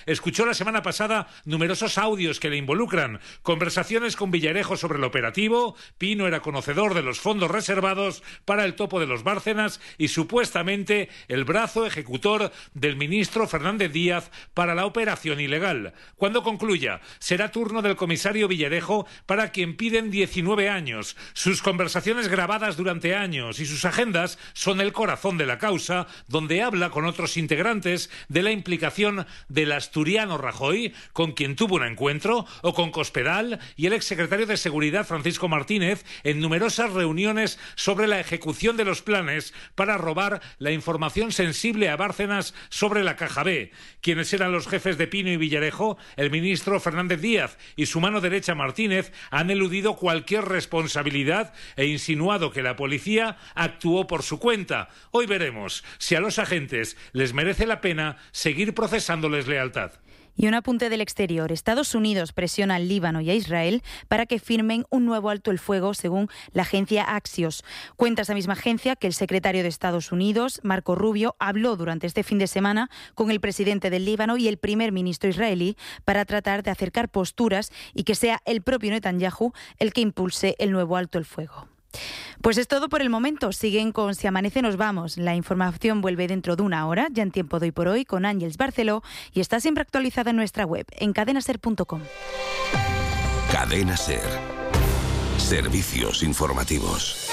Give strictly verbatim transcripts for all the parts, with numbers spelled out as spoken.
escuchó la semana pasada numerosos audios que le involucran, conversaciones con Villarejo sobre el operativo. Pino era conocedor de los fondos reservados para el topo de los Bárcenas y supuestamente el brazo ejecutor del ministro Fernández Díaz para la operación ilegal. Cuando concluya, será turno del comisario Villarejo, para quien piden diecinueve años. Sus conversaciones grabadas durante años y sus agendas son el corazón de la causa, donde habla con otros integrantes de la implicación del asturiano Rajoy, con quien tuvo un encuentro, o con Cospedal y el exsecretario de Seguridad Francisco Martínez en numerosas reuniones sobre la ejecución de los planes para robar la información sensible a Bárcenas sobre la Caja B. Quienes eran los jefes de Pino y Villarejo, el ministro Fernández Díaz y su mano derecha Martínez, han eludido cualquier responsabilidad e insinuado que la policía actuó por su cuenta. Hoy veremos si a los agentes les merece la pena seguir procesándoles lealtad. Y un apunte del exterior. Estados Unidos presiona al Líbano y a Israel para que firmen un nuevo alto el fuego, según la agencia Axios. Cuenta esa misma agencia que el secretario de Estados Unidos, Marco Rubio, habló durante este fin de semana con el presidente del Líbano y el primer ministro israelí para tratar de acercar posturas y que sea el propio Netanyahu el que impulse el nuevo alto el fuego. Pues es todo por el momento. Siguen con Si Amanece Nos Vamos. La información vuelve dentro de una hora, ya en Tiempo de Hoy por Hoy, con Ángeles Barceló, y está siempre actualizada en nuestra web, en cadena ser punto com. Cadena Ser. Servicios informativos.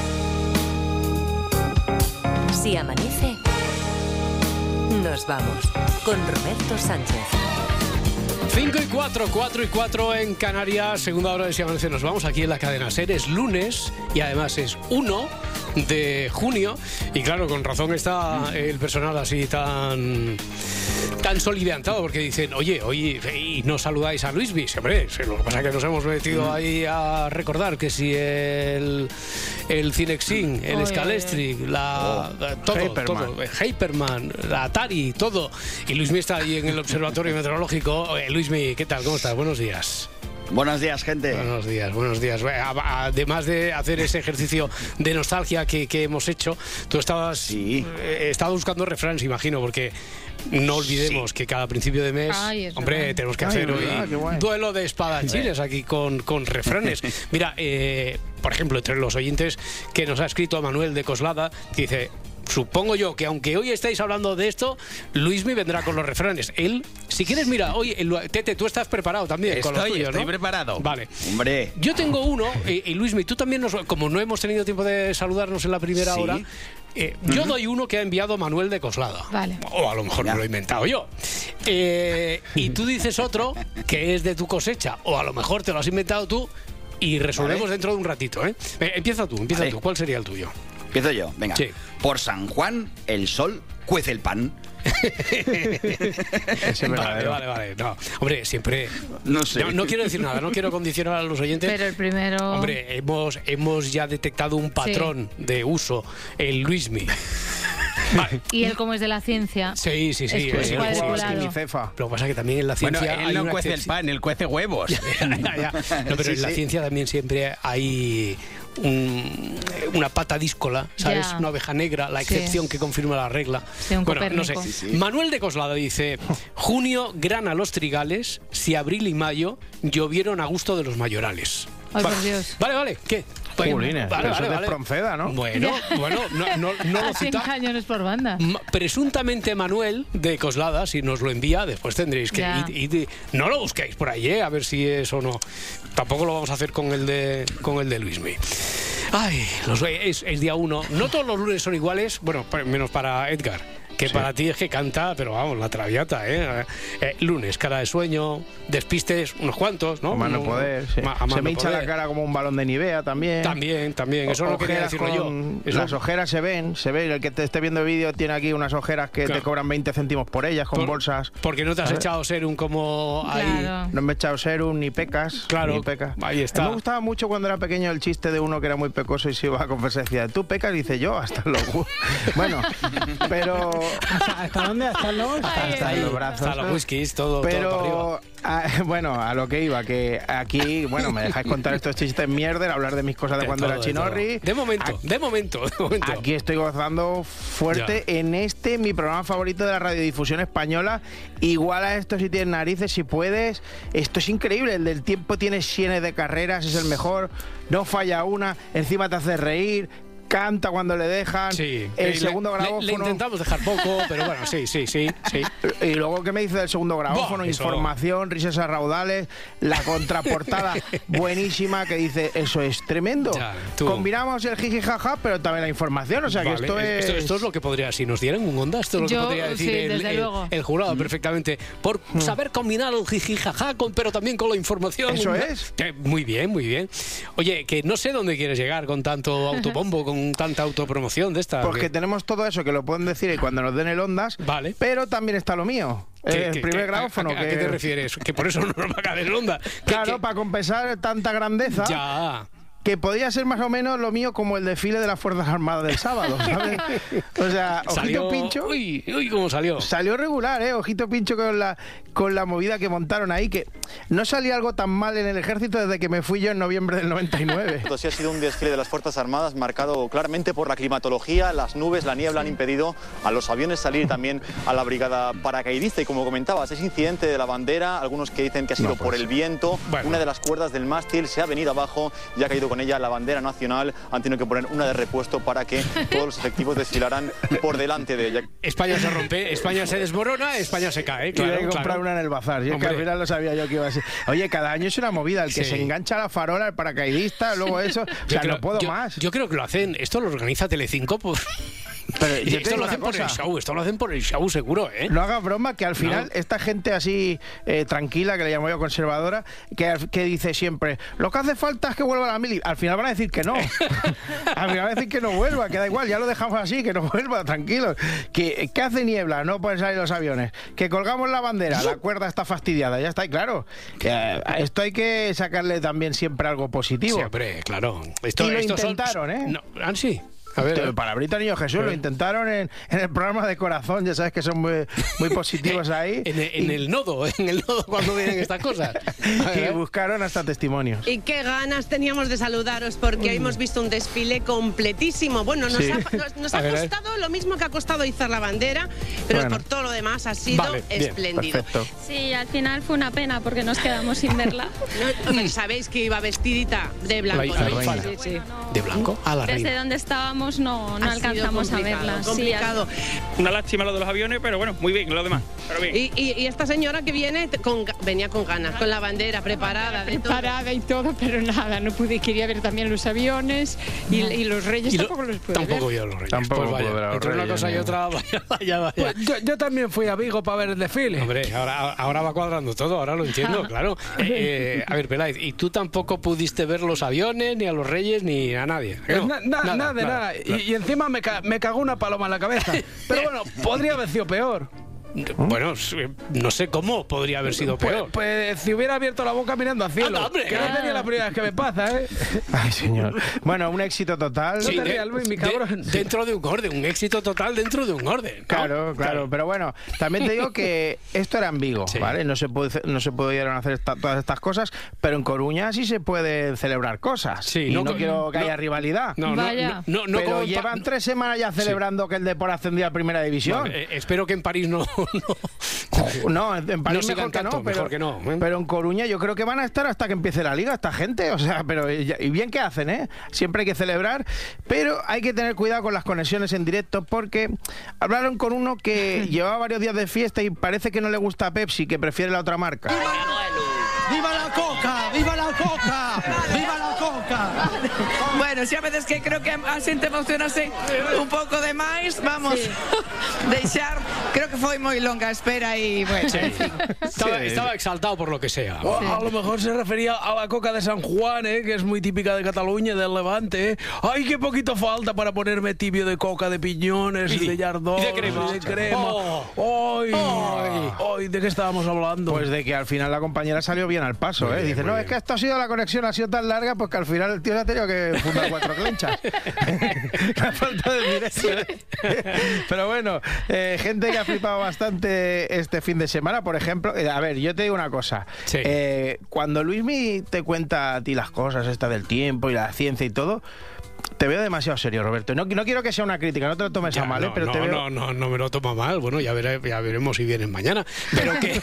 Si amanece, nos vamos. Con Roberto Sánchez. cinco y cuatro, cuatro y cuatro en Canarias, segunda hora de Si Amanece Nos Vamos, aquí en la cadena SER. Es lunes y además es uno de junio y claro, con razón está el personal así tan tan soliviantado, porque dicen, oye, oye, y no saludáis a Luismi. Sí, hombre, lo que pasa es que nos hemos metido ahí a recordar que si el el Cinexin, el oye, Scalestri, la oh, todo, Hyperman. todo, Hyperman, la Atari, todo. Y Luismi está ahí en el observatorio meteorológico. Oye, Luismi, ¿qué tal? ¿Cómo estás? Buenos días. Buenos días, gente. Buenos días, buenos días. Además de hacer ese ejercicio de nostalgia que, que hemos hecho, tú estabas sí. eh, estabas buscando refranes, imagino, porque no olvidemos sí. que cada principio de mes, Ay, hombre, verdad. tenemos que Ay, hacer hoy un duelo de espadachines aquí con, con refranes. Mira, eh, por ejemplo, entre los oyentes que nos ha escrito Manuel de Coslada, que dice: supongo yo que aunque hoy estáis hablando de esto, Luismi vendrá con los refranes. Él, si quieres, mira, oye, Tete, tú estás preparado también. Estoy, con los tuyos, estoy ¿no? preparado. Vale. Hombre. Yo tengo uno, y, y Luismi, tú también, nos, como no hemos tenido tiempo de saludarnos en la primera ¿Sí? hora, eh, uh-huh. yo doy uno que ha enviado Manuel de Coslada. Vale. O a lo mejor ya. me lo he inventado yo. Eh, y tú dices otro que es de tu cosecha, o a lo mejor te lo has inventado tú, y resolvemos vale. dentro de un ratito, ¿eh? eh empieza tú, empieza vale. tú. ¿Cuál sería el tuyo? Empiezo yo, venga. Sí. Por San Juan, el sol cuece el pan. vale, vale, vale. No, hombre, siempre. No sé. No, no quiero decir nada, no quiero condicionar a los oyentes. Pero el primero. Hombre, hemos, hemos ya detectado un patrón sí. de uso, el Luismi. Vale. Y él, como es de la ciencia, sí, sí, sí, es sí, cuadriculado. Lo que pasa es que también en la ciencia bueno, él hay no una cuece excepción. el pan, él cuece huevos. ya, ya, ya. No, pero sí, en la sí. ciencia también siempre hay un, una pata díscola, ¿sabes? Ya. Una oveja negra, la excepción sí. que confirma la regla. Sí, un bueno, no sé. Sí, sí. Manuel de Coslada dice: junio grana los trigales, si abril y mayo llovieron a gusto de los mayorales. Ay, vale. por Dios. Vale, vale, ¿qué? Pues, Julines, vale, pero vale, eso vale. es Pronceda, ¿no? Bueno, bueno, no, no, no lo cita. cañones por banda. Presuntamente Manuel de Coslada, si nos lo envía, después tendréis que ir, ir, ir. No lo busquéis por ahí, ¿eh? A ver si es o no. Tampoco lo vamos a hacer con el de con el de Luismi. Ay, los, es, es día uno. No todos los lunes son iguales, bueno, menos para Edgar, que sí. para ti es que canta, pero vamos, la traviata, ¿eh? eh lunes, cara de sueño, despistes, unos cuantos, ¿no? A más no poder, sí. Ma, a Se me hincha poder. la cara como un balón de Nivea también. También, también, eso o, no quería decirlo con, yo. Eso... Las ojeras se ven, se ve, el que te esté viendo el vídeo tiene aquí unas ojeras que claro. te cobran veinte céntimos por ellas, con por, bolsas. Porque no te has ¿sabes? echado serum como claro. ahí. No me he echado serum, ni pecas, claro, ni pecas. Ahí está. Me gustaba mucho cuando era pequeño el chiste de uno que era muy pecoso y se iba a confesar y decía, ¿tú pecas? Y dice yo, hasta luego. Bueno, pero ¿Hasta, hasta dónde? ¿Hasta los, hasta, hasta ahí, los brazos? hasta los whiskies, todo, pero, todo para arriba. A, bueno, a lo que iba, que aquí, bueno, me dejáis contar estos chistes mierder, hablar de mis cosas de, de cuando todo, era Chinorri. De, de momento, aquí, de momento, de momento. Aquí estoy gozando fuerte ya. En este, mi programa favorito de la radiodifusión española. Igual a esto si tienes narices, si puedes. Esto es increíble, el del tiempo tiene cienes de carreras, es el mejor, no falla una, encima te hace reír. Canta cuando le dejan. Sí. El le, segundo le, grabófono. Le intentamos dejar poco, pero bueno, sí, sí, sí, sí. Y luego, ¿qué me dice del segundo grabófono? Buah, información, risas a raudales, la contraportada buenísima que dice, eso es tremendo. Ya, combinamos el jiji jaja, pero también la información, o sea vale, que esto es... Esto, esto es lo que podría, si nos dieran un onda, esto es lo Yo, que podría decir sí, el, el, el jurado perfectamente. Por mm. saber combinar el jiji jaja, con, pero también con la información. Eso es. Eh, muy bien, muy bien. Oye, que no sé dónde quieres llegar con tanto autobombo, con tanta autopromoción de esta. Porque que... tenemos todo eso que lo pueden decir y cuando nos den el ondas, vale. Pero también está lo mío. ¿Qué, el qué, primer qué, grabófono. ¿A, a, que... ¿A qué te refieres? Que por eso no nos va a caer el onda. Claro, ¿Qué? para compensar tanta grandeza. Ya. Que podía ser más o menos lo mío como el desfile de las Fuerzas Armadas del sábado, ¿sabes? O sea, ojito salió, pincho. Uy, uy, cómo salió. Salió regular, ¿eh? Ojito pincho con la, con la movida que montaron ahí, que no salía algo tan mal en el ejército desde que me fui yo en noviembre del noventa y nueve. Sí ha sido un desfile de las Fuerzas Armadas marcado claramente por la climatología, las nubes, la niebla han impedido a los aviones salir también a la brigada paracaidista. Y como comentabas, ese incidente de la bandera, algunos que dicen que ha sido no, pues, por el viento, bueno. Una de las cuerdas del mástil se ha venido abajo y ha caído con ella la bandera nacional. Han tenido que poner una de repuesto para que todos los efectivos desfilaran por delante de ella. España se rompe, España se desmorona, España se cae. Claro, y hay que comprar claro. una en el bazar. Yo es que al final lo sabía yo que iba a ser. Oye, cada año es una movida. El que sí. se engancha a la farola, el paracaidista, luego eso. O sea, creo, no puedo yo, más. Yo creo que lo hacen. Esto lo organiza Telecinco, pues. Pero yo esto lo hacen por el show, esto lo hacen por el show seguro, ¿eh? No hagas broma, que al final no. esta gente así eh, tranquila, que le llamo yo conservadora, que, que dice siempre, lo que hace falta es que vuelva la mili. Al final van a decir que no. Al final van a decir que no vuelva, que da igual, ya lo dejamos así, que no vuelva, tranquilos. Que, que hace niebla, no pueden salir los aviones. Que colgamos la bandera, la cuerda está fastidiada, ya está, y claro. Que a esto hay que sacarle también siempre algo positivo. Siempre, claro. Esto, y lo estos intentaron, son... ¿eh? No, ¿ah, sí? A ver, Esto, palabrita niño Jesús, lo intentaron en, en el programa de Corazón, ya sabes que son muy, muy positivos ahí. en, el, en y, el nodo, en el nodo cuando vienen estas cosas. Y buscaron hasta testimonios. Y qué ganas teníamos de saludaros, porque hoy hemos visto un desfile completísimo. Bueno, nos sí. ha, nos, nos ha ver, costado lo mismo que ha costado izar la bandera, pero bueno. por todo lo demás ha sido vale, espléndido. Bien, sí, al final fue una pena porque nos quedamos sin verla. No, sabéis que iba vestidita de blanco. La, la ¿no? sí, sí. ¿De blanco? A la Desde reina. donde estábamos no, no ha alcanzamos a verla. Complicado. Sí, una lástima lo de los aviones, pero bueno, muy bien, lo demás. Pero bien. Y, y, y esta señora que viene con, venía con ganas, con la bandera preparada. De preparada todo. Y todo, pero nada, no pude. Quería ver también los aviones y, y los reyes y lo, tampoco los pude Tampoco ver. yo los reyes. Tampoco pues vaya, ver a los entre reyes, una cosa no. y otra, vaya, vaya, vaya. Pues yo, yo también fui a Vigo para ver el desfile. Hombre, ahora, ahora va cuadrando todo, ahora lo entiendo, claro. Eh, eh, a ver, Peláez, ¿y tú tampoco pudiste ver los aviones, ni a los reyes, ni a nadie? No, na, na, nada, nada, nada. nada. Y, y encima me, ca me cagó una paloma en la cabeza. Pero bueno, podría haber sido peor. Bueno, no sé cómo podría haber sido peor. Pues, pues si hubiera abierto la boca mirando al cielo. ¡Anda, hombre! Que no sería la primera vez que me pasa, ¿eh? Ay, señor. Bueno, un éxito total. Sí, no te de, rías, Luis, mi cabrón. De, dentro de un orden, un éxito total dentro de un orden, ¿no? Claro, claro, claro. Pero bueno, también te digo que esto era en Vigo, sí. ¿vale? No se, puede, no se pudieron hacer esta, todas estas cosas, pero en Coruña sí se pueden celebrar cosas. Sí, y no, no quiero que no, haya rivalidad. No, no, Vaya. no, no, no pero como llevan pa tres semanas ya celebrando sí. que el Depor ascendía a Primera División. Bueno, eh, espero que en París no... no. No, en París no mejor, que tanto, no, pero, mejor que no. ¿eh? Pero en Coruña yo creo que van a estar hasta que empiece la liga esta gente, o sea, pero y bien que hacen, ¿eh? Siempre hay que celebrar, pero hay que tener cuidado con las conexiones en directo porque hablaron con uno que llevaba varios días de fiesta y parece que no le gusta Pepsi, que prefiere la otra marca. ¡Viva la Coca! ¡Viva la Coca! ¡Viva la Coca! Bueno, si a veces que creo que a xente emocionase un pouco de máis, vamos sí. deixar, creo que foi moi longa a espera e bueno, sí. en fin. Estaba, sí. estaba exaltado por lo que sea. O, sí. A lo mejor se refería a la Coca de San Juan, ¿eh? Que es muy típica de Cataluña, del Levante, ¿eh? ¡Ay, qué poquito falta para ponerme tibio de coca, de piñones, y, de yardón, y de crema! Y de crema. Oh. ¡Ay! Oh. ¡Ay! ¿De qué estábamos hablando? Pues de que al final la compañera salió bien al paso, ¿eh? Dice, no, bien. Es que esto ha sido la conexión, ha sido tan larga, pues que al final final el tío se ha tenido que fundar cuatro clenchas. La falta de directo, ¿eh? Pero bueno, eh, gente que ha flipado bastante este fin de semana, por ejemplo. Eh, a ver, yo te digo una cosa. Sí. Eh, cuando Luismi te cuenta a ti las cosas, esta del tiempo y la ciencia y todo, te veo demasiado serio, Roberto. No, no quiero que sea una crítica, no te lo tomes Ya, a mal, no, ¿eh? Pero no, te veo... no, no, no me lo tomo mal. Bueno, ya, veré, ya veremos si vienen mañana. Pero que,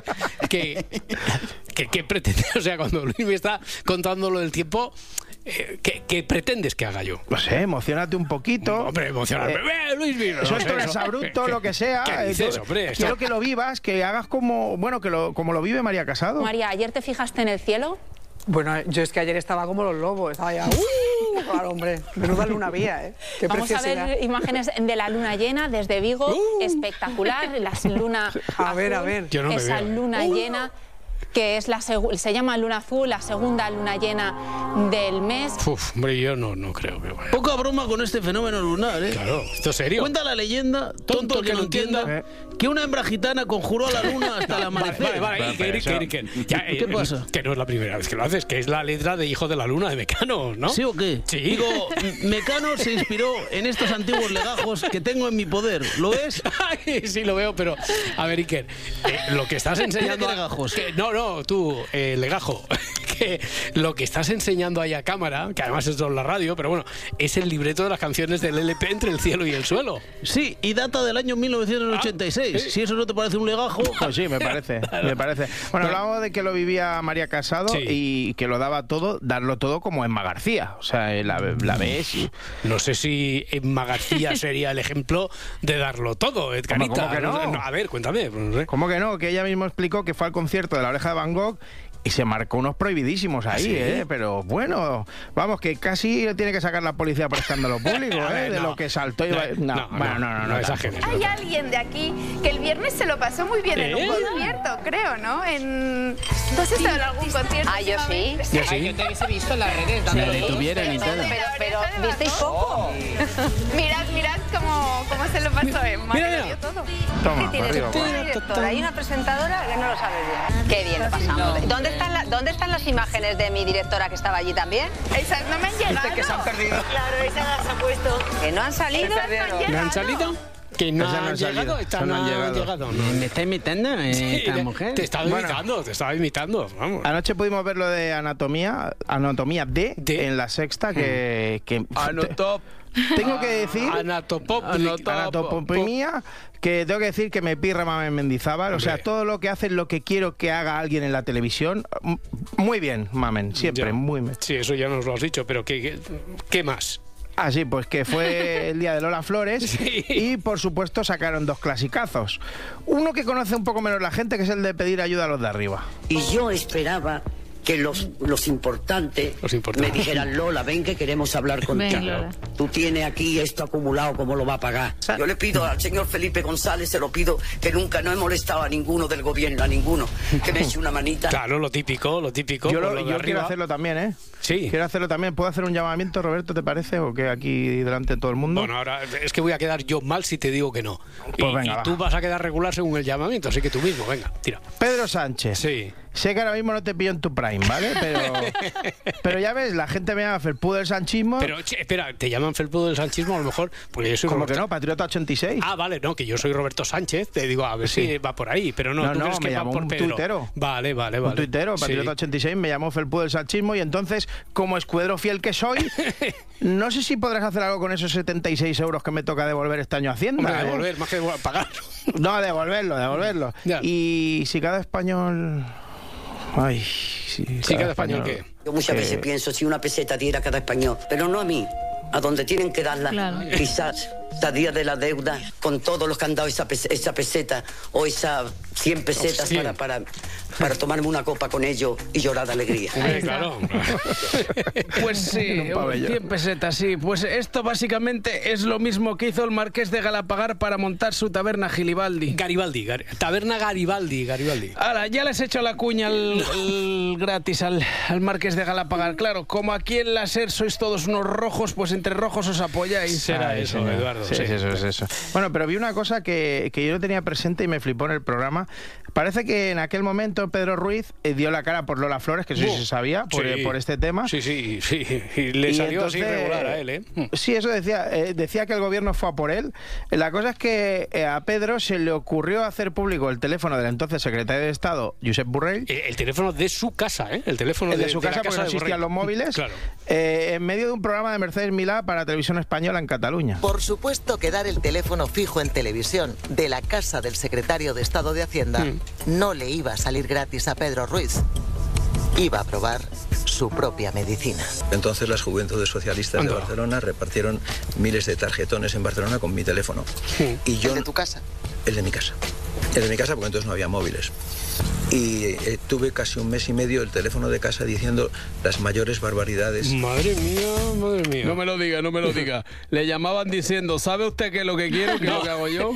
que, que, que pretende, o sea, cuando Luis me está contando lo del tiempo, eh, ¿qué, ¿qué pretendes que haga yo? No sé, emocionate un poquito. Hombre, emocionarme. Eh, Eh, Luis, no eso sé, es eso. exabrupto, lo que sea. ¿Qué dices, Eh, hombre? Quiero Esto- que lo vivas, que hagas como, bueno, que lo, como lo vive María Casado. María, ¿ayer te fijaste en el cielo? Bueno, yo es que ayer estaba como los lobos, estaba ya... ¡Uh! Claro, hombre, menuda luna había, ¿eh? Qué Vamos a preciosidad. ver imágenes de la luna llena desde Vigo, Uh. espectacular, la luna A ver, a azul, ver. Yo no me esa veo, ¿eh? luna Uh. llena que es la segu- se llama luna azul, la segunda luna llena del mes. Uf, hombre, yo no, no creo que vaya. Poca broma con este fenómeno lunar, ¿eh? Claro, esto es serio. Cuenta la leyenda, tonto el que no entienda, que una hembra gitana conjuró a la luna hasta el Vale, amanecer. vale, vale, Iker, Iker, Iker. Ya, ¿Qué eh, pasa? Que no es la primera vez que lo haces, que es la letra de Hijo de la Luna de Mecano, ¿no? ¿Sí o qué? Sí. Digo, Mecano se inspiró en estos antiguos legajos que tengo en mi poder. ¿Lo ves? Ay, sí, lo veo, pero a ver, Iker, eh, lo que estás enseñando... ¿Qué legajos? que- no, no, tú, eh, legajo, que lo que estás enseñando ahí a cámara, que además es en la radio, pero bueno, es el libreto de las canciones del L P Entre el cielo y el suelo. Sí, y data del año mil novecientos ochenta y seis. Ah, ¿sí? Si eso no te parece un legajo... Pues sí, me parece, me parece. Bueno, hablábamos de que lo vivía María Casado Sí. y que lo daba todo, darlo todo como Emma García. O sea, eh, la, la ves y... No sé si Emma García sería el ejemplo de darlo todo, Edgarita. ¿Cómo que no? A ver, cuéntame. No sé. ¿Cómo que no? Que ella misma explicó que fue al concierto de La Oreja de Van Gogh y se marcó unos prohibidísimos ahí, ¿Sí? ¿eh? Pero bueno, vamos, que casi tiene que sacar la policía por escándalo público, A ¿eh? ver, de no. lo que saltó y... No, va- No, no, bueno, no, no, no, no exageres. tampoco. Hay alguien de aquí que el viernes se lo pasó muy bien en ¿Eh? un concierto, creo, ¿no? En... ¿Tú has estado en algún concierto? Ah, yo sí. Yo sí. Yo te hubiese visto en las redes. Si la detuvieran y todo. Pero, pero, ¿visteis poco? Mirad, mirad cómo, cómo se lo pasó Emma. Mira, que lo mira. dio todo. Toma, ¿Qué tienes? arriba, Tú, va. una directora y una presentadora que no lo sabes bien. Qué bien lo pasamos. ¿Dónde están, la- ¿Dónde están las imágenes de mi directora que estaba allí también? Esas no me han llegado. Que se han perdido. Claro, esas las ha puesto. ¿Que no han salido? Esas no han ¿No han llegado. salido? Que no, Esas no han han salido, llegado, esas estas no no han han llegado. llegado. no. ¿Me está imitando eh, Sí, esta te- mujer? Te estaba Bueno. imitando, te estaba imitando, vamos. Anoche pudimos ver lo de Anatomía, Anatomía D, D. en La Sexta, que... que Anotop. tengo que decir... Anatopop. Anotop. Anatomía, que tengo que decir que me pirra Mamen Mendizábal. O sea, Hombre. todo lo que hace es lo que quiero que haga alguien en la televisión. M- Muy bien, Mamen, siempre, Ya. muy bien. Sí, eso ya nos lo has dicho, pero ¿qué, qué, qué más? Ah, sí, pues que fue el día de Lola Flores Sí. y por supuesto sacaron dos clasicazos. Uno que conoce un poco menos la gente, que es el de pedir ayuda a los de arriba. Y yo esperaba que los, los importantes Los importantes. me dijeran, Lola, ven que queremos hablar contigo. Ven, Lola. Tú tienes aquí esto acumulado, ¿cómo lo va a pagar? Yo le pido al señor Felipe González, se lo pido, que nunca no he molestado a ninguno del gobierno, a ninguno, que me eche una manita. Claro, lo típico, lo típico. Yo, por lo- lo de yo arriba. quiero hacerlo también, ¿eh? Sí. Quiero hacerlo también. ¿Puedo hacer un llamamiento, Roberto, te parece? ¿O que aquí delante de todo el mundo? Bueno, ahora es que voy a quedar yo mal si te digo que no. Pues y, venga, y va. tú vas a quedar regular según el llamamiento, así que tú mismo, venga, tira. Pedro Sánchez. Sí. Sé que ahora mismo no te pillo en tu prime, ¿vale? Pero, pero ya ves, la gente me llama Felpudo del sanchismo. Pero, che, espera, ¿te llaman felpudo del sanchismo a lo mejor? Porque yo soy Como Roberto... que no, Patriota ochenta y seis. Ah, vale, no, que yo soy Roberto Sánchez, te digo, a ver Sí. si va por ahí, pero no, No, ¿tú no, crees me que va llamó por un Pedro? tuitero. Vale, vale, vale. Un tuitero, Sí. Patriota ochenta y seis, me llamó Felpudo del sanchismo y entonces, como escudero fiel que soy, no sé si podrás hacer algo con esos setenta y seis euros que me toca devolver este año a Hacienda. Hombre, ¿eh? devolver, más que devol- pagar. No, devolverlo, devolverlo. Ya. Y si cada español... Ay, sí, Sí, cada español, ¿qué? Yo muchas Eh, veces pienso si una peseta diera a cada español, pero no a mí, a donde tienen que darla. Claro. Quizás la día de la deuda, con todos los que han dado esa, pes- esa peseta o esas cien pesetas cien. para, para, para tomarme una copa con ellos y llorar de alegría. Hombre, claro. Pues sí, un pabellón. cien pesetas, sí. Pues esto básicamente es lo mismo que hizo el marqués de Galapagar para montar su taberna Gilibaldi. Garibaldi, Gar- taberna Garibaldi, Garibaldi. Ahora, ya les he hecho la cuña al, al gratis al, al marqués de Galapagar. Claro, como aquí en la SER sois todos unos rojos, pues entre rojos os apoyáis. Será Ay, eso, señor. Eduardo. demasiado. Sí, sí. sí, eso es eso. Bueno, pero vi una cosa que, que yo no tenía presente y me flipó en el programa. Parece que en aquel momento Pedro Ruiz eh, dio la cara por Lola Flores, que eso sí se sabía, por, Sí. eh, por este tema. Sí, sí, sí. Y le Y salió así entonces, regular a él, ¿eh? Sí, eso decía. Eh, decía que el gobierno fue a por él. Eh, La cosa es que eh, a Pedro se le ocurrió hacer público el teléfono del entonces secretario de Estado, Josep Borrell. El, el teléfono de su casa, ¿eh? El teléfono El de, de su de la casa, porque no de existían Borrell. los móviles. Claro. eh, en medio de un programa de Mercedes Milá para Televisión Española en Cataluña. Por supuesto que dar el teléfono fijo en televisión de la casa del secretario de Estado de Hacienda Mm. no le iba a salir gratis a Pedro Ruiz. Iba a probar su propia medicina. Entonces las Juventudes Socialistas Anda. de Barcelona repartieron miles de tarjetones en Barcelona con mi teléfono. Y yo, ¿El de tu casa? El de mi casa. El de mi casa porque entonces no había móviles. Y eh, tuve casi un mes y medio el teléfono de casa diciendo las mayores barbaridades. Madre mía, madre mía. No me lo diga, no me lo diga. Le llamaban diciendo, ¿sabe usted qué es lo que quiero, qué es lo que hago yo?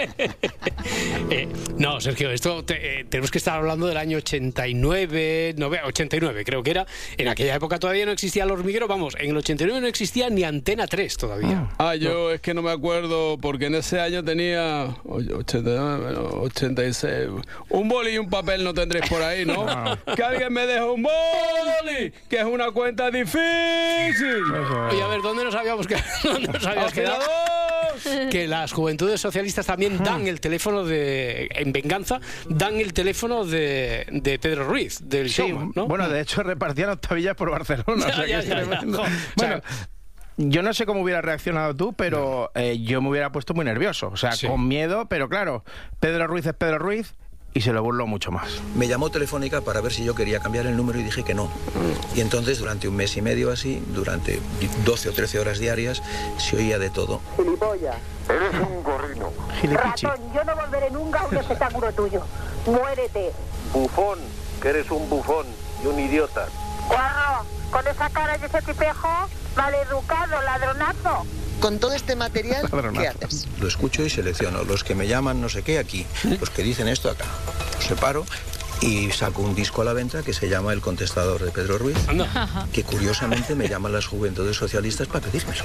Eh, no, Sergio, esto te- eh, tenemos que estar hablando del año ochenta y nueve, nove- ochenta y nueve creo que era. En aquella época todavía no existía el hormiguero, vamos, en el ochenta y nueve no existía ni Antena tres todavía. Ah, yo es que no me acuerdo porque en ese año tenía ochenta y nueve, bueno, ochenta y seis. Un boli y un papel no tendréis por ahí, ¿no? No. Que alguien me deje un boli, que es una cuenta difícil. Oye, a ver, ¿dónde nos habíamos quedado? ¿Dónde nos habíamos quedado? Que las Juventudes Socialistas también dan el teléfono de, en venganza, dan el teléfono de, de Pedro Ruiz, del Sí, showman, ¿no? bueno, de hecho repartían octavillas por Barcelona. Ya, o sea, que ya, es ya, ya. tremendo. Jo, Bueno, o sea, yo no sé cómo hubiera reaccionado tú, pero eh, yo me hubiera puesto muy nervioso. O sea, Sí. con miedo, pero claro, Pedro Ruiz es Pedro Ruiz y se lo burló mucho más. Me llamó Telefónica para ver si yo quería cambiar el número y dije que no. Y entonces durante un mes y medio así, durante doce o trece horas diarias, se oía de todo. Gilipollas. Eres un gorrino. Ratón, yo no volveré nunca a un espectáculo tuyo. Muérete. Bufón, que eres un bufón y un idiota. Guarro, con esa cara y ese tipejo, maleducado, ladronazo. Con todo este material, ¿qué haces? Lo escucho y selecciono. Los que me llaman no sé qué aquí, los que dicen esto acá. Los separo y saco un disco a la venta que se llama El contestador de Pedro Ruiz, que curiosamente me llaman las Juventudes Socialistas para pedírmelo.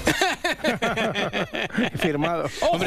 Firmado. ¡Ojo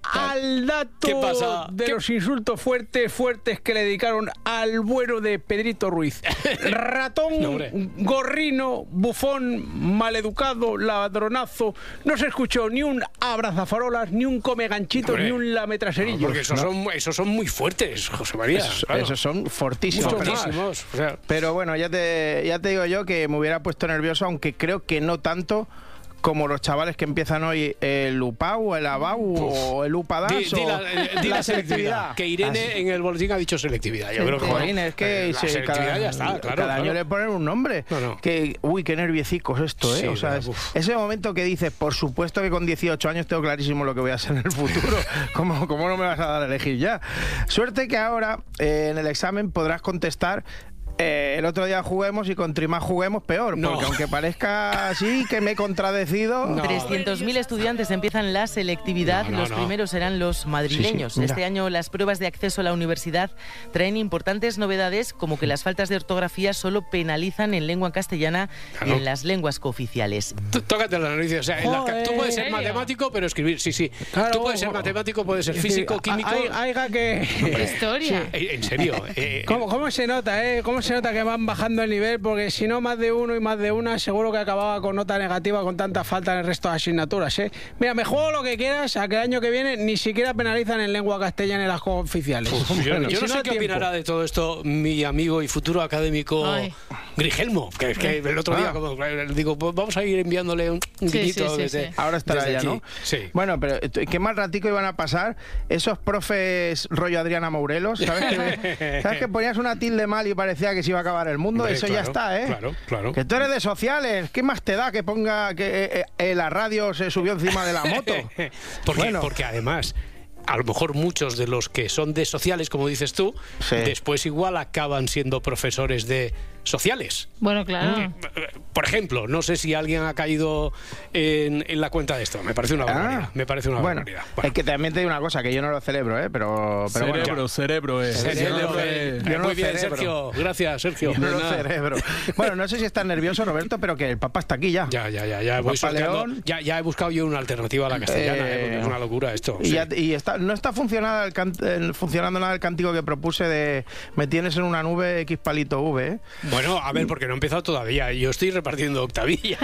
al dato ¿Qué pasa? de ¿Qué? los insultos fuertes, fuertes que le dedicaron al bueno de Pedrito Ruiz? Ratón, No, hombre. gorrino, bufón, maleducado, ladronazo. No se escuchó ni un abrazafarolas, ni un come ganchitos, Hombre. ni un lametraserillo. Porque esos, son, esos son muy fuertes, José María. Esos, claro. esos son fortísimos. pero- Fortísimos. O sea, Pero bueno, ya te, ya te digo yo que me hubiera puesto nervioso, aunque creo que no tanto como los chavales que empiezan hoy el UPAU, el ABAU o el UPADAS di, di o la, eh, di la selectividad. Que Irene Así. en el boletín ha dicho selectividad. Yo creo que Jolín, bueno, es que eh, la se- selectividad cada, ya está, claro. cada claro. año le ponen un nombre. No, no. Que, uy, qué nerviecicos esto, ¿eh? Sí, o sea, verdad, es- uf. ese momento que dices, por supuesto que con dieciocho años tengo clarísimo lo que voy a ser en el futuro. ¿Cómo, cómo no me vas a dar a elegir ya? Suerte que ahora eh, en el examen podrás contestar. Eh, el otro día juguemos y contra más juguemos peor, No. porque aunque parezca así que me he contradecido. trescientos mil estudiantes empiezan la selectividad. No, no, los no. primeros serán los madrileños. Sí, sí, mira. Este año las pruebas de acceso a la universidad traen importantes novedades, como que las faltas de ortografía solo penalizan en lengua castellana Claro. y en las lenguas cooficiales. Tú- Tócate la nariz. O sea, en la ca- tú puedes ser ¿En serio? matemático, pero escribir, sí, sí. Claro. Tú puedes ser matemático, puedes ser físico, químico. Hay- Haiga que... Historia. Eh, En serio. eh, ¿Cómo, ¿Cómo se nota, eh? ¿Cómo se nota que van bajando el nivel? Porque si no, más de uno y más de una, seguro que acababa con nota negativa con tanta falta en el resto de asignaturas, ¿eh? Mira, me juego lo que quieras a que el año que viene ni siquiera penalizan en lengua castellana en las oficiales. Uf, yo, Bueno, yo si no sé da qué tiempo. opinará de todo esto mi amigo y futuro académico Ay. Grigelmo, que, que el otro día Ah. como, eh, digo, pues vamos a ir enviándole un un Sí, guiñito sí, sí, desde, sí. Ahora estará desde ya, aquí. ¿no? Sí. Bueno, pero eh, qué mal ratico iban a pasar esos profes rollo Adriana Mourelos, ¿sabes? Que, ¿sabes que ponías una tilde mal y parecía que se iba a acabar el mundo? Hombre, Eso ya claro, está, ¿eh? Claro, claro. Que tú eres de sociales, ¿qué más te da que ponga que eh, eh, la radio se subió encima de la moto? Porque, Bueno. porque además, a lo mejor muchos de los que son de sociales, como dices tú, Sí. después igual acaban siendo profesores de sociales. Bueno, claro. Eh, Por ejemplo, no sé si alguien ha caído en, en la cuenta de esto. Me parece una barbaridad. Ah. Me parece una Bueno, barbaridad. es que también te digo una cosa, que yo no lo celebro, ¿eh? Pero, pero Cerebro, bueno. cerebro, eh. Cerebro, Cerebro, eh. eh. yo no Muy bien, cerebro. Sergio. Gracias, Sergio. Yo no lo Nada. cerebro. Bueno, no sé si estás nervioso, Roberto, pero que el Papa está aquí ya. Ya, ya, ya. Ya, El voy Papa sorteando. León. ya, ya he buscado yo una alternativa a la castellana, Eh, eh, porque es una locura esto. Y, sí. ya- y está, no está funcionando el, can- el- funcionando nada el cántico que propuse de me tienes en una nube X palito V. ¿eh? Bueno, a ver, porque no he empezado todavía. Yo estoy repartiendo octavillas.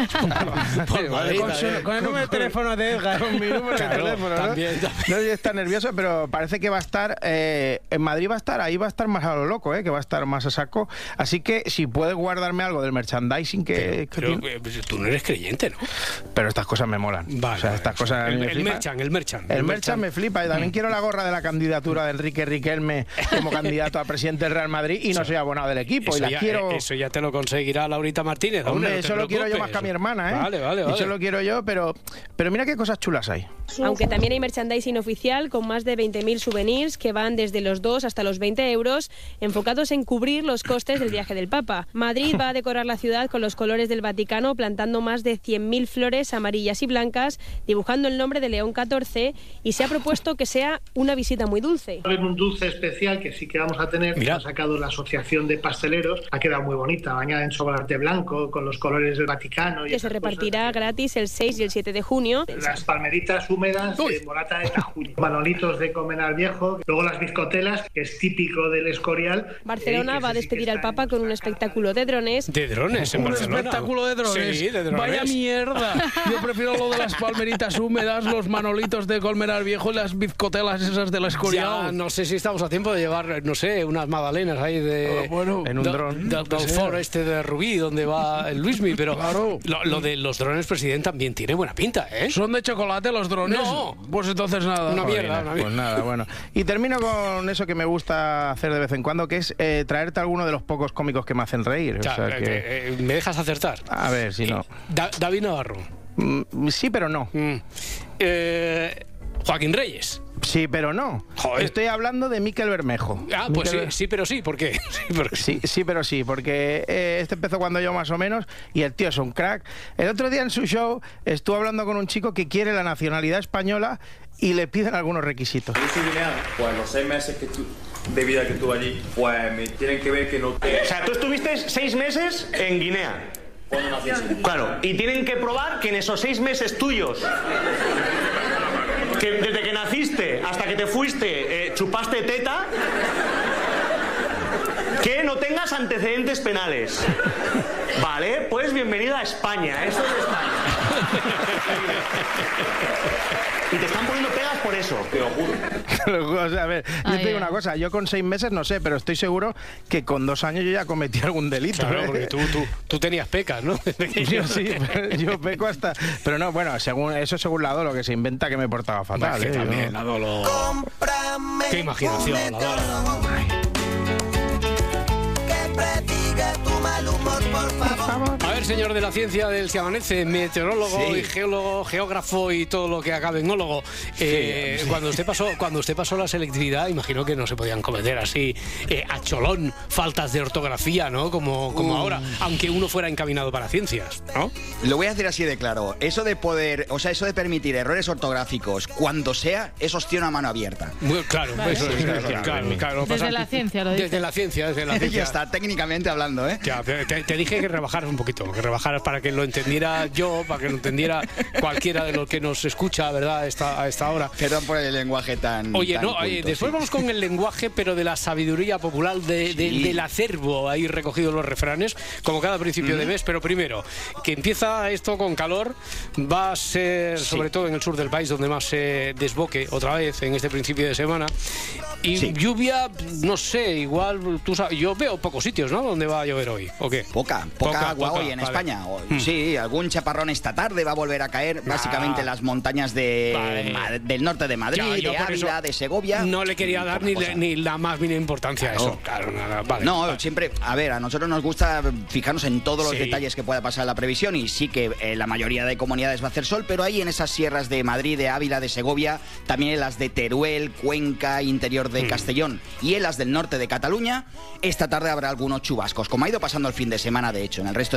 Por Madrid, con, a su- ver. con el número de teléfono de Edgar, con mi número Claro, de teléfono, ¿no? también, también. No sé si está nervioso, pero parece que va a estar eh, en Madrid va a estar, ahí va a estar más a lo loco, ¿eh? Que va a estar más a saco. Así que si puedes guardarme algo del merchandising que, que Pero tiene- eh, tú no eres creyente, ¿no? pero estas cosas me molan. Vale, o sea, vale, estas o cosas sea, a mí el, me el flipan. merchan, el merchan. El Merchan me flipa y también quiero la gorra de la candidatura de Enrique Riquelme como candidato a presidente del Real Madrid y no soy abonado del equipo Eso y la ya, quiero. eh, eso ya te lo conseguirá Laurita Martínez. Hombre, no te eso lo quiero yo preocupes. más que a mi hermana, ¿eh? Vale, vale, vale. Eso lo quiero yo, pero, pero mira qué cosas chulas hay. Aunque también hay merchandising oficial con más de veinte mil souvenirs que van desde los dos hasta los veinte euros, enfocados en cubrir los costes del viaje del Papa. Madrid va a decorar la ciudad con los colores del Vaticano, plantando más de cien mil flores amarillas y blancas, dibujando el nombre de León catorce, y se ha propuesto que sea una visita muy dulce. Va a haber un dulce especial que sí que vamos a tener, que ha sacado la Asociación de Pasteleros, ha quedado muy bonita, bañada en chocolate blanco, con los colores del Vaticano. Y Que se repartirá gratis el seis y el siete de junio. las palmeritas húmedas de Morata de Tajuña, manolitos de Comenar Viejo, luego las bizcotelas, que es típico del Escorial. Barcelona va a despedir al Papa con un espectáculo de drones. De drones en Un Barcelona. espectáculo de drones. Sí, de drones. Vaya mierda. Yo prefiero lo de las palmeritas húmedas, los manolitos de Colmenar Viejo y las bizcotelas esas de la Escorial. Ya no sé si estamos a tiempo de llevar, no sé, unas magdalenas ahí de... bueno, en un de- dron. de- Del foro este de Rubí, donde va el Luismi, pero Claro. lo, lo de los drones, presidente, también tiene buena pinta, ¿eh? ¿Son de chocolate los drones? No. Pues entonces nada. Una Joder, mierda, una pues mierda. nada, bueno. Y termino con eso que me gusta hacer de vez en cuando, que es eh, traerte alguno de los pocos cómicos que me hacen reír. O sea, O sea, eh, que- eh, ¿me dejas acertar? A ver, si no. Da- David Navarro. Mm, sí, pero no. Mm. Eh, Joaquín Reyes. Sí, pero no. Joder. Estoy hablando de Miquel Bermejo. Ah, pues sí, Miquel Ber- sí, pero sí, ¿por qué? Sí, porque- Sí, sí, pero sí, porque eh, este empezó cuando yo más o menos y el tío es un crack. El otro día en su show estuvo hablando con un chico que quiere la nacionalidad española y le piden algunos requisitos. Yo soy guineano, pues los seis meses que tu- de vida que tuve allí, pues me tienen que ver que no... O sea, tú estuviste seis meses en Guinea. ¿Cuándo naciste? Claro, y tienen que probar que en esos seis meses tuyos, que desde que naciste hasta que te fuiste, eh, chupaste teta, que no tengas antecedentes penales. Vale, pues bienvenido a España, esto es España. Y te están poniendo pegas por eso. Te lo juro. O sea, a ver, yo Ay, te digo ay. una cosa, yo con seis meses no sé, pero estoy seguro que con dos años yo ya cometí algún delito. Claro, ¿eh? porque tú, tú, tú tenías pecas, ¿no? Yo sí, pero yo peco hasta... Pero no, bueno, según eso según la Dolo, que se inventa que me portaba fatal. Que ¿eh? también, Yo- la Dolo. Qué imaginación, la Dolo. A ver, señor de la ciencia del Se Amanece, meteorólogo Sí. y geólogo, geógrafo y todo lo que acabe en ólogo. Eh, sí. Cuando usted pasó, cuando usted pasó la selectividad, imagino que no se podían cometer así eh, a cholón faltas de ortografía, ¿no? Como, como Uh. ahora, aunque uno fuera encaminado para ciencias, ¿no? Lo voy a decir así de claro. Eso de poder, o sea, eso de permitir errores ortográficos cuando sea, eso os tiene una mano abierta. Muy claro, Vale. eso es, Sí, claro, claro, claro, claro. claro, Desde pasa- la ciencia lo dice. Desde la ciencia, desde la ciencia. Ya está, técnicamente hablando, ¿eh? Ya, te, te dije que rebajaras un poquito, que rebajaras para que lo entendiera yo, para que lo entendiera cualquiera de los que nos escucha, ¿verdad? A esta, a esta hora. Perdón por el lenguaje tan. Oye, tan no, culto, eh, después sí. vamos con el lenguaje, pero de la sabiduría popular, de, de- Sí. del acervo, ahí recogidos los refranes, como cada principio de mes. Pero primero, que empieza esto con calor, va a ser, sobre todo en el sur del país, donde más se desboque otra vez en este principio de semana. Y lluvia, no sé, igual, tú sabes, yo veo pocos sitios, ¿no? Donde va a llover hoy, ¿o qué? Poca, poca, agua hoy en vale. España. O- Hmm. Sí, algún chaparrón esta tarde va a volver a caer, básicamente en las montañas de, Vale. Ma- del norte de Madrid, Ya, yo de por Ávila, eso de Segovia. No le quería dar ni, Poca le- cosa. ni la más mínima importancia a eso. Claro, nada, vale. no, vale. siempre, a ver, a nosotros nos gusta fijarnos en todos los Sí. detalles que pueda pasar en la previsión y sí que eh, la mayoría de comunidades va a hacer sol, pero ahí en esas sierras de Madrid, de Ávila, de Segovia, también en las de Teruel, Cuenca, interior de Mm. Castellón y en las del norte de Cataluña, esta tarde habrá algunos chubascos, como ha ido pasando el fin de semana, de hecho. En el resto del país eso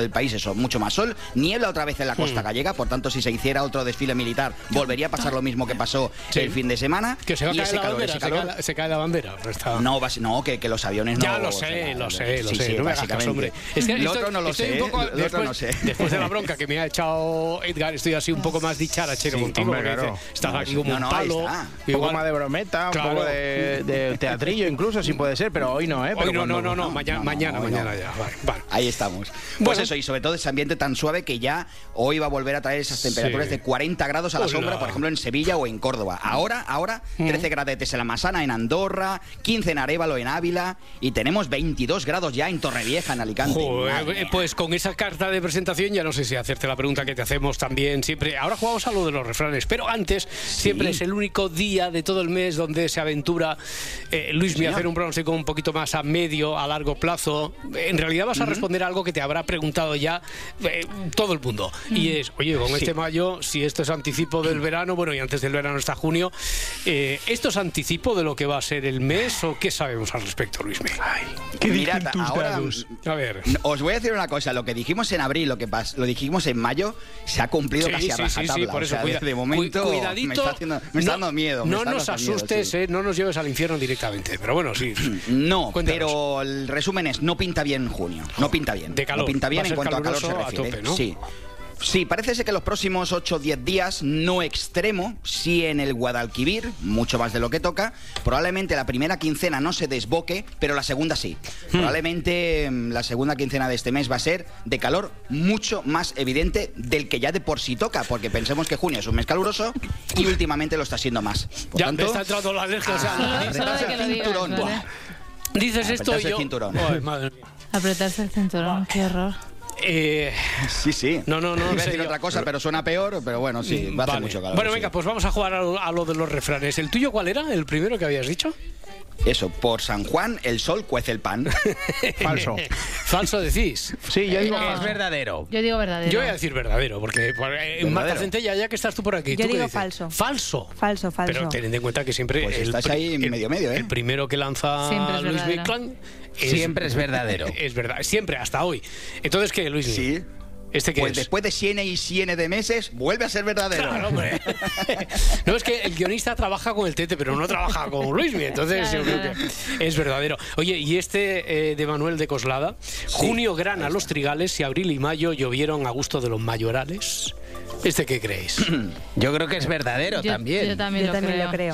sol, mucho más sol, niebla otra vez en la costa Mm. gallega, por tanto, si se hiciera otro desfile militar, volvería a pasar lo mismo que pasó Sí. el fin de semana. Que se va a y caer ese la calor, bandera, ese se calor- cae la- se cae la bandera. pero está- No, vas- no que, que los aviones no... Ya lo sé, lo sé, lo Sí, sé. sí, no me hagas caso, básicamente. hombre. Es que Lo estoy- otro no lo estoy sé, un poco- ¿eh? Lo otro después, no sé. Después de la bronca que me ha echado Edgar, estoy así un poco más dicharachero Sí, contigo. hombre, porque claro. dice, estás No, aquí sí. como No, un no, ahí palo. está. Un poco más de brometa, un Claro. poco de, de teatrillo incluso, si puede ser, pero hoy no, ¿eh? Pero Hoy no, cuando- no, no, no, mañana, mañana, hoy mañana no. ya. Vale, vale. Ahí estamos. Pues Bueno. eso, y sobre todo ese ambiente tan suave que ya hoy va a volver a traer esas temperaturas Sí. de cuarenta grados a la Hola. sombra, por ejemplo, en Sevilla o en Córdoba. Ahora, ahora, Mm. trece gradetes en la Masana, en Andorra, quince en Arévalo, en Ávila, y tenemos veintidós grados ya en Torrevieja, en Alicante. Joder, Madre eh, pues con esa carta de presentación ya no sé si hacerte la pregunta que te hacemos también siempre. Ahora jugamos a lo de los refranes, pero antes siempre es el único día de todo el mes donde se aventura eh, Luismi a señor. hacer un pronóstico un poquito más a medio, a largo plazo. En realidad vas a Ujú. responder a algo que te habrá preguntado ya eh, todo el mundo. Y es, oye, con Sí. este mayo, si esto es anticipo del verano, bueno, y antes del verano está junio, eh, ¿esto es anticipo de lo que va a ser el mes o qué sabemos al respecto, Luismi? Qué Mirad, ahora A ver. os voy a decir una cosa, lo que dijimos en abril, lo que pas- lo dijimos en mayo, se ha cumplido Sí, casi a sí, sí, sí, rajatabla. por O eso, sea, cuida- de momento cu- cuidadito, me está, haciendo- me está dando miedo. me No está nos dando miedo, asustes, sí. eh, no nos lleves al infierno directamente. Pero bueno, sí. No, Cuéntanos. pero el resumen es, no pinta bien junio. No pinta bien. De calor. No pinta bien Va a en ser cuanto a calor se caluroso a refiere. tope, ¿no? Sí. Sí, parece ser que los próximos ocho o diez días, no extremo, sí en el Guadalquivir, mucho más de lo que toca. Probablemente la primera quincena no se desboque, pero la segunda sí. Probablemente mm, la segunda quincena de este mes va a ser de calor mucho más evidente del que ya de por sí toca, porque pensemos que junio es un mes caluroso y últimamente lo está siendo más. Por Ya tanto, me está entrando la alergia. o sea, ah, dices- solo de que lo digas, cinturón. ¿vale? Buah. Dices esto y Apretarse el yo. cinturón. Ay, madre mía. Apretarse el cinturón, qué horror. Eh, Sí, sí. No, no, no, Iba a sé decir yo. otra cosa, pero suena peor, pero bueno, sí, va a hacer Vale. mucho calor. Bueno, sí. venga, pues vamos a jugar a lo, a lo de los refranes. ¿El tuyo cuál era? ¿El primero que habías dicho? Eso, por San Juan el sol cuece el pan. Falso. Falso decís. Sí, yo digo No. que es verdadero. Yo digo verdadero. Yo voy a decir verdadero, porque por- eh, Marta Verdadero. Centella, ya que estás tú por aquí. Yo ¿tú qué digo dices? falso. Falso. Falso, falso. Pero tened en cuenta que siempre. Pues el estás pri- ahí el- medio medio, ¿eh? El primero que lanza Siempre es Luis verdadero. Miclan Siempre es verdadero. Es verdad, siempre, hasta hoy. Entonces, ¿qué, Luis? Sí. ¿Este qué Pues es? después de cien y cien de meses, vuelve a ser verdadero. Claro, hombre. No, es que el guionista trabaja con el Tete, pero no trabaja con Luismi, entonces yo creo que es verdadero. Oye, y este eh, de Manuel de Coslada, junio grana los trigales y abril y mayo llovieron a gusto de los mayorales. ¿Este qué creéis? Yo creo que es verdadero Yo- también. Yo también, Yo lo, también creo. lo creo.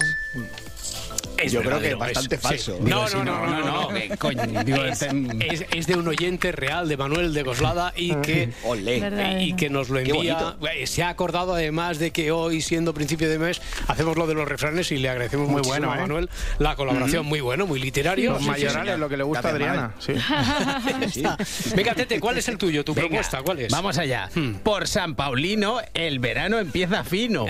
Es Yo creo que verdadero, bastante es- falso. sí. No, no, no, no, no, no. que coño, digo, Es, este- es- es de un oyente real de Manuel de Coslada y que, Olé. Verdadero. y que nos lo Qué envía. bonito. Eh, Se ha acordado además de que hoy, siendo principio de mes, hacemos lo de los refranes y le agradecemos Muy muchísimo bueno, a ¿eh? Manuel la colaboración. Muy bueno, muy literario. Los Sí, sí, mayorales, señor. lo que le gusta a Te hace Adriana. Sí. Ahí está. Venga, Tete, ¿cuál es el tuyo? ¿Tu Venga, propuesta? ¿Cuál es? Vamos allá. Hmm. Por San Paulino, el verano empieza fino.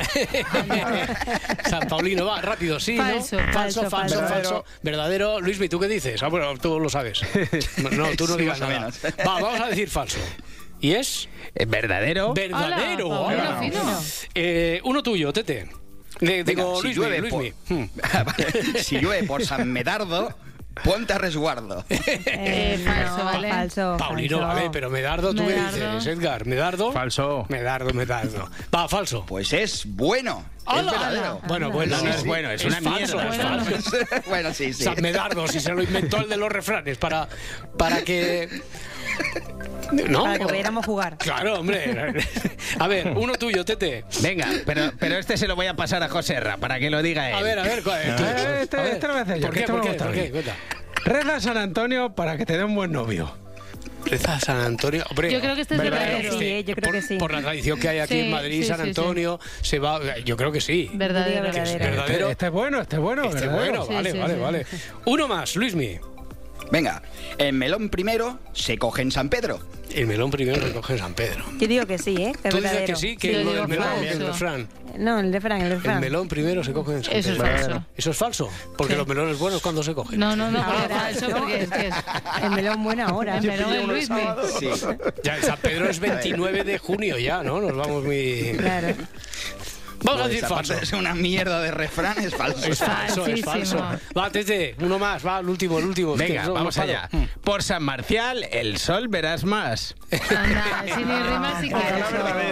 San Paulino, va, rápido, sí, Falso, ¿no? Falso, falso, falso, falso. falso. Verdadero. Luismi, ¿tú qué dices? Ah, bueno, tú lo sabes. No, tú no Sí, digas más o nada. menos. Va, vamos a decir falso. ¿Y es? ¿Es verdadero? Verdadero. Hola, Paulino Hola. fino. Eh, uno tuyo, Tete. De- Venga, digo, si Luismi, llueve Luismi. por- Hmm. Si llueve por San Medardo, ponte a resguardo. Eh, falso, no, ¿vale? falso. Paulino, falso. vale, pero Medardo, ¿tú Medardo. qué dices, Edgar? ¿Medardo? Falso. Medardo, Medardo. Va, falso. Pues es bueno. Es ¡Hala! verdadero. Bueno, bueno, No, sí, no es sí. bueno, es una falso, mierda. es falso. Bueno, sí, sí. San Medardo, si se lo inventó el de los refranes para, para que... ¿No? Para que pudiéramos jugar. Claro, hombre. A ver, uno tuyo, Tete. Venga, pero, pero este se lo voy a pasar a José Ra para que lo diga él. A ver, a ver. ¿cuál es? Tú- Eh, este- a ver. este lo voy a hacer yo, ¿Por que qué? este ¿Por me qué? gusta ¿Por a qué? mí. Cuenta. Reza a San Antonio para que te dé un buen novio. Reza a San Antonio. Hombre, Yo creo que este es verdadero. Sí, eh, yo creo por, que sí. por la tradición que hay aquí Sí, en Madrid, sí, San sí, Antonio, se va. Yo creo que sí. Verdadero. Yo digo Que es verdadero. verdadero. Este, este es bueno, este es bueno. Este verdadero. bueno, Sí, vale, sí, vale, sí. vale. Uno más, Luismi. Venga, el melón primero se coge en San Pedro. El melón primero se coge en San Pedro. Yo digo que sí, ¿eh? Que es Tú dices verdadero. que sí, que Sí, yo lo digo del melón, que el falso. refrán. No, el refrán, el El refrán. melón primero se coge en San Eso es Pedro. falso. Eso es falso, porque Sí. los melones buenos cuando se cogen. No, no, no, porque Ahora, falso, ¿no? porque es que es... El melón buena hora. El melón es Luismi. Sí. Ya en San Pedro es veintinueve de junio ya, ¿no? Nos vamos muy... Claro. Vamos a Pues, decir aparte falso. de ser una mierda de refrán, es falso. Es falso, es falso. Va, Tete, uno más, va, el último, el último. Es que Venga, no- vamos no paro. allá. Por San Marcial, el sol verás más. Anda, si ni rimas si quieres.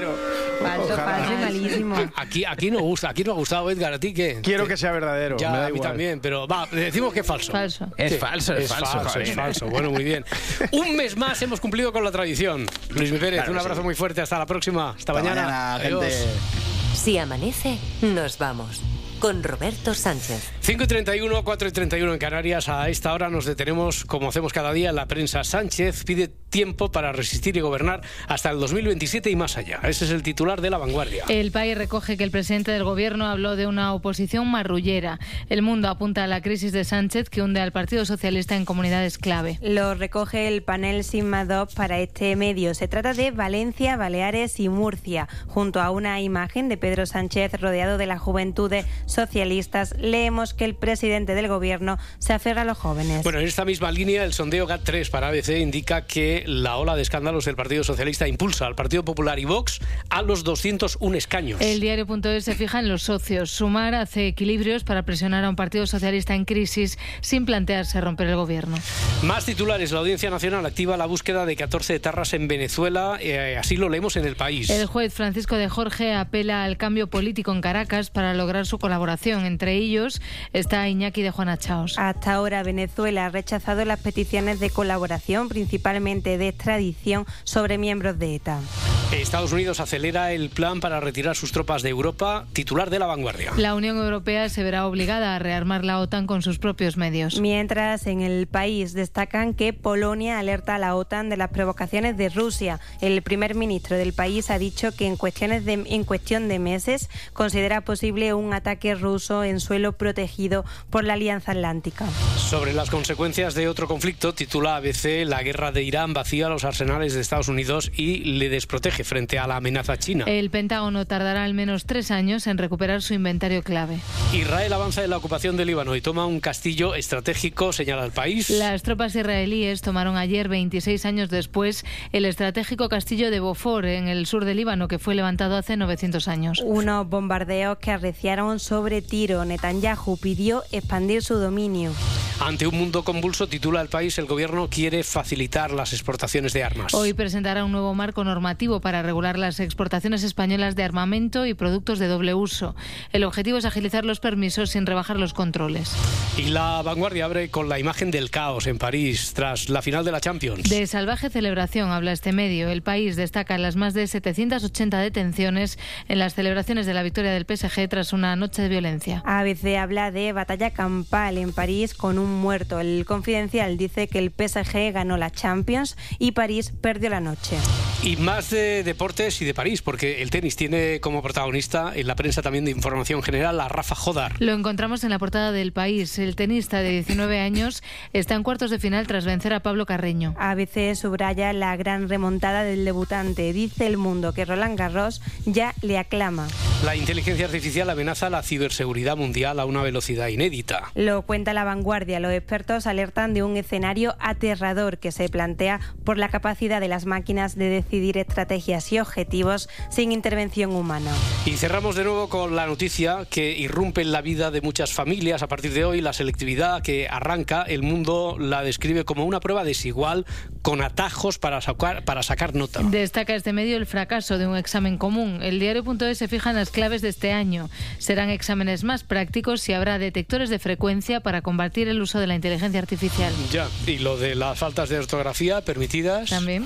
Falso, falso y malísimo. Aquí, aquí no gusta, aquí no ha gustado, Edgar, ¿a ti qué? Quiero que sea verdadero, Ya, me da a mí igual. también, pero va, decimos que es falso. Falso. Es Sí, falso, es, es falso. falso, joder. es falso. Bueno, muy bien. Un mes más hemos cumplido con la tradición. Luis Mi Pérez, Claro un que abrazo sí. muy fuerte. Hasta la próxima. Hasta, Hasta mañana, Adiós. gente. Si amanece, nos vamos. Con Roberto Sánchez. cinco y treinta y uno, cuatro y treinta y uno en Canarias. A esta hora nos detenemos, como hacemos cada día, en la prensa. Sánchez pide tiempo para resistir y gobernar hasta el dos mil veintisiete y más allá. Ese es el titular de La Vanguardia. El País recoge que el presidente del Gobierno habló de una oposición marrullera. El Mundo apunta a la crisis de Sánchez que hunde al Partido Socialista en comunidades clave. Lo recoge el panel Sigma dos para este medio. Se trata de Valencia, Baleares y Murcia. Junto a una imagen de Pedro Sánchez rodeado de las juventudes socialistas, leemos que el presidente del Gobierno se aferra a los jóvenes. Bueno, en esta misma línea, el sondeo G A T tres para A B C indica que la ola de escándalos del Partido Socialista impulsa al Partido Popular y Vox a los doscientos un escaños. El diario.es se fija en los socios. Sumar hace equilibrios para presionar a un Partido Socialista en crisis sin plantearse romper el Gobierno. Más titulares. La Audiencia Nacional activa la búsqueda de catorce etarras en Venezuela. Eh, así lo leemos en El País. El juez Francisco de Jorge apela al cambio político en Caracas para lograr su colaboración. Entre ellos está Iñaki de Juana Chaos. Hasta ahora Venezuela ha rechazado las peticiones de colaboración, principalmente de extradición, sobre miembros de ETA. Estados Unidos acelera el plan para retirar sus tropas de Europa. Titular de La Vanguardia. La Unión Europea se verá obligada a rearmar la OTAN con sus propios medios. Mientras, en El País destacan que Polonia alerta a la OTAN de las provocaciones de Rusia. El primer ministro del país ha dicho que en, cuestiones de, en cuestión de meses considera posible un ataque ruso en suelo protegido por la Alianza Atlántica. Sobre las consecuencias de otro conflicto, titula A B C: la guerra de Irán vacía los arsenales de Estados Unidos y le desprotege frente a la amenaza china. El Pentágono tardará al menos tres años en recuperar su inventario clave. Israel avanza en la ocupación de Líbano y toma un castillo estratégico, señala El País. Las tropas israelíes tomaron ayer, veintiséis años después, el estratégico castillo de Beaufort, en el sur de Líbano, que fue levantado hace novecientos años. Unos bombardeos que arreciaron sobre Tiro. Netanyahu pidió expandir su dominio. Ante un mundo convulso, titula El País, el gobierno quiere facilitar las exportaciones de armas. Hoy presentará un nuevo marco normativo para regular las exportaciones españolas de armamento y productos de doble uso. El objetivo es agilizar los permisos sin rebajar los controles. Y La Vanguardia abre con la imagen del caos en París tras la final de la Champions. De salvaje celebración habla este medio. El País destaca las más de setecientas ochenta detenciones en las celebraciones de la victoria del P S G tras una noche de violencia. A B C habla de batalla campal en París con un muerto. El Confidencial dice que el P S G ganó la Champions y París perdió la noche. Y más de deportes y de París, porque el tenis tiene como protagonista en la prensa también de información general a Rafa Jodar. Lo encontramos en la portada del País. El tenista de diecinueve años está en cuartos de final tras vencer a Pablo Carreño. A B C subraya la gran remontada del debutante. Dice El Mundo que Roland Garros ya le aclama. La inteligencia artificial amenaza la ciberseguridad mundial a una velocidad inédita. Lo cuenta La Vanguardia. Los expertos alertan de un escenario aterrador que se plantea por la capacidad de las máquinas de decidir estrategias y objetivos sin intervención humana. Y cerramos de nuevo con la noticia que irrumpe en la vida de muchas familias a partir de hoy. La selectividad que arranca, El Mundo la describe como una prueba desigual con atajos para sacar, para sacar nota. Destaca este medio el fracaso de un examen común. El diario.es se fija en las claves de este año. Serán exámenes más prácticos y habrá detectores de frecuencia para combatir el uso de la inteligencia artificial. Ya, y lo de las faltas de ortografía permitidas. También.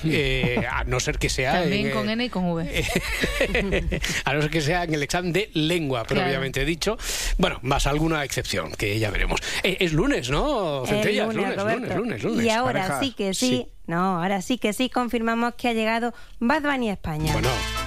Eh, a no ser que sea. También en, con N y con V. A no ser que sea en el examen de lengua, Claro. propiamente dicho. Bueno, más alguna excepción, que ya veremos. Eh, es lunes, ¿no, Centella? El lunes, lunes, Roberto. lunes, lunes, lunes. Y ahora Pareja. sí que sí, Sí. no, ahora sí que sí confirmamos que ha llegado Bad Bunny a España. Bueno,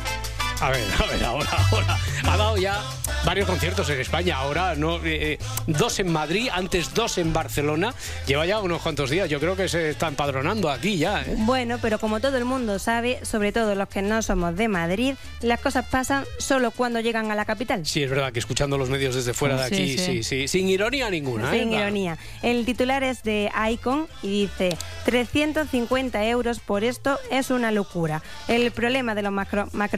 a ver, a ver, ahora, ahora. Ha dado ya varios conciertos en España. Ahora, no, eh, dos en Madrid, antes dos en Barcelona. Lleva ya unos cuantos días. Yo creo que se está empadronando aquí ya, ¿eh? Bueno, pero como todo el mundo sabe, sobre todo los que no somos de Madrid, las cosas pasan solo cuando llegan a la capital. Sí, es verdad que escuchando los medios desde fuera de Sí, aquí, sí, sí. sí, sin ironía ninguna, ¿eh? Sin Va. ironía. El titular es de Icon y dice: trescientos cincuenta euros por esto es una locura. El problema de los macro, macroconciertos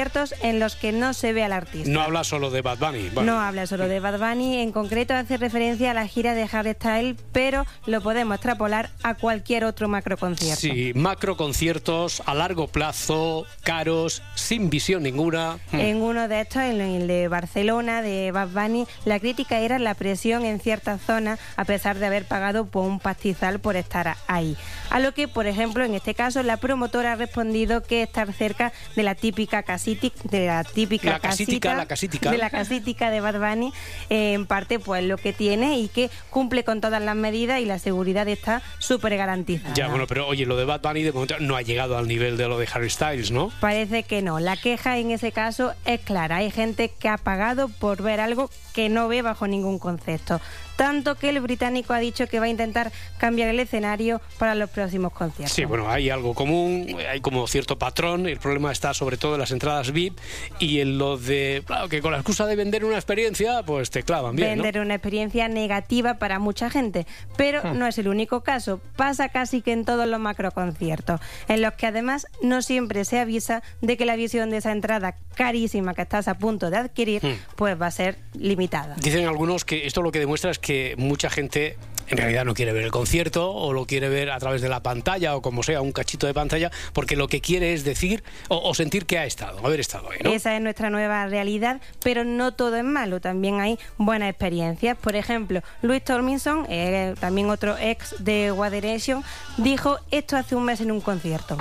conciertos en los que no se ve al artista. No habla solo de Bad Bunny. Bueno. No habla solo de Bad Bunny, en concreto hace referencia a la gira de Harry Styles, pero lo podemos extrapolar a cualquier otro macroconcierto. Sí, macroconciertos a largo plazo, caros, sin visión ninguna. En uno de estos, en el de Barcelona, de Bad Bunny, la crítica era la presión en ciertas zonas, a pesar de haber pagado por un pastizal por estar ahí. A lo que, por ejemplo, en este caso, la promotora ha respondido que estar cerca de la típica casítica, de la típica la casítica, casita, la casítica. de la casítica de Bad Bunny, eh, en parte, pues lo que tiene y que cumple con todas las medidas y la seguridad está súper garantizada. Ya, bueno, pero oye, lo de Bad Bunny de momento no ha llegado al nivel de lo de Harry Styles, ¿no? Parece que no. La queja en ese caso es clara. Hay gente que ha pagado por ver algo que no ve bajo ningún concepto. Tanto que el británico ha dicho que va a intentar cambiar el escenario para los próximos conciertos. Sí, bueno, hay algo común, hay como cierto patrón. El problema está sobre todo en las entradas V I P y en lo de, claro, que con la excusa de vender una experiencia, pues te clavan bien, Vender ¿no? una experiencia negativa para mucha gente. Pero hmm. no es el único caso. Pasa casi que en todos los macroconciertos, en los que además no siempre se avisa de que la visión de esa entrada carísima que estás a punto de adquirir, hmm. pues va a ser limitada. Dicen algunos que esto lo que demuestra es que mucha gente en realidad no quiere ver el concierto o lo quiere ver a través de la pantalla o como sea, un cachito de pantalla, porque lo que quiere es decir o, o sentir que ha estado, haber estado ahí, ¿no? Esa es nuestra nueva realidad, pero no todo es malo, también hay buenas experiencias. Por ejemplo, Louis Tomlinson, eh, también otro ex de One Direction, dijo esto hace un mes en un concierto.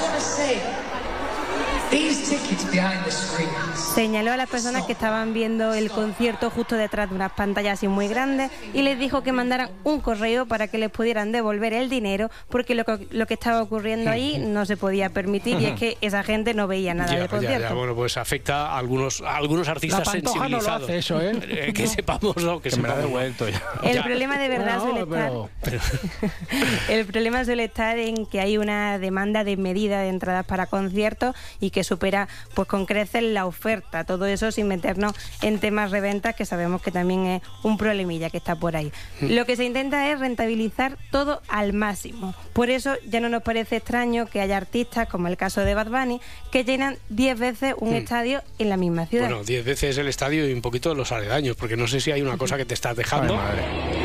Señaló a las personas que estaban viendo el concierto justo detrás de unas pantallas así muy grandes y les dijo que mandaran un correo para que les pudieran devolver el dinero, porque lo que, lo que estaba ocurriendo ahí no se podía permitir y es que esa gente no veía nada ya, del concierto. Ya, ya. Bueno, pues afecta a algunos, a algunos artistas la Pantoja sensibilizados. No lo hace eso, ¿eh? eh que no. sepamos, ¿no? Que, que se me ha devuelto ya. El ya. problema de verdad no, suele pero, estar... pero... el problema suele estar en que hay una demanda de medida de entradas para conciertos y que supera pues con creces la oferta, todo eso sin meternos en temas reventas, que sabemos que también es un problemilla que está por ahí. Lo que se intenta es rentabilizar todo al máximo. Por eso ya no nos parece extraño que haya artistas, como el caso de Bad Bunny, que llenan diez veces un hmm. estadio en la misma ciudad. Bueno, diez veces el estadio y un poquito los aledaños, porque no sé si hay una cosa que te estás dejando. Ay,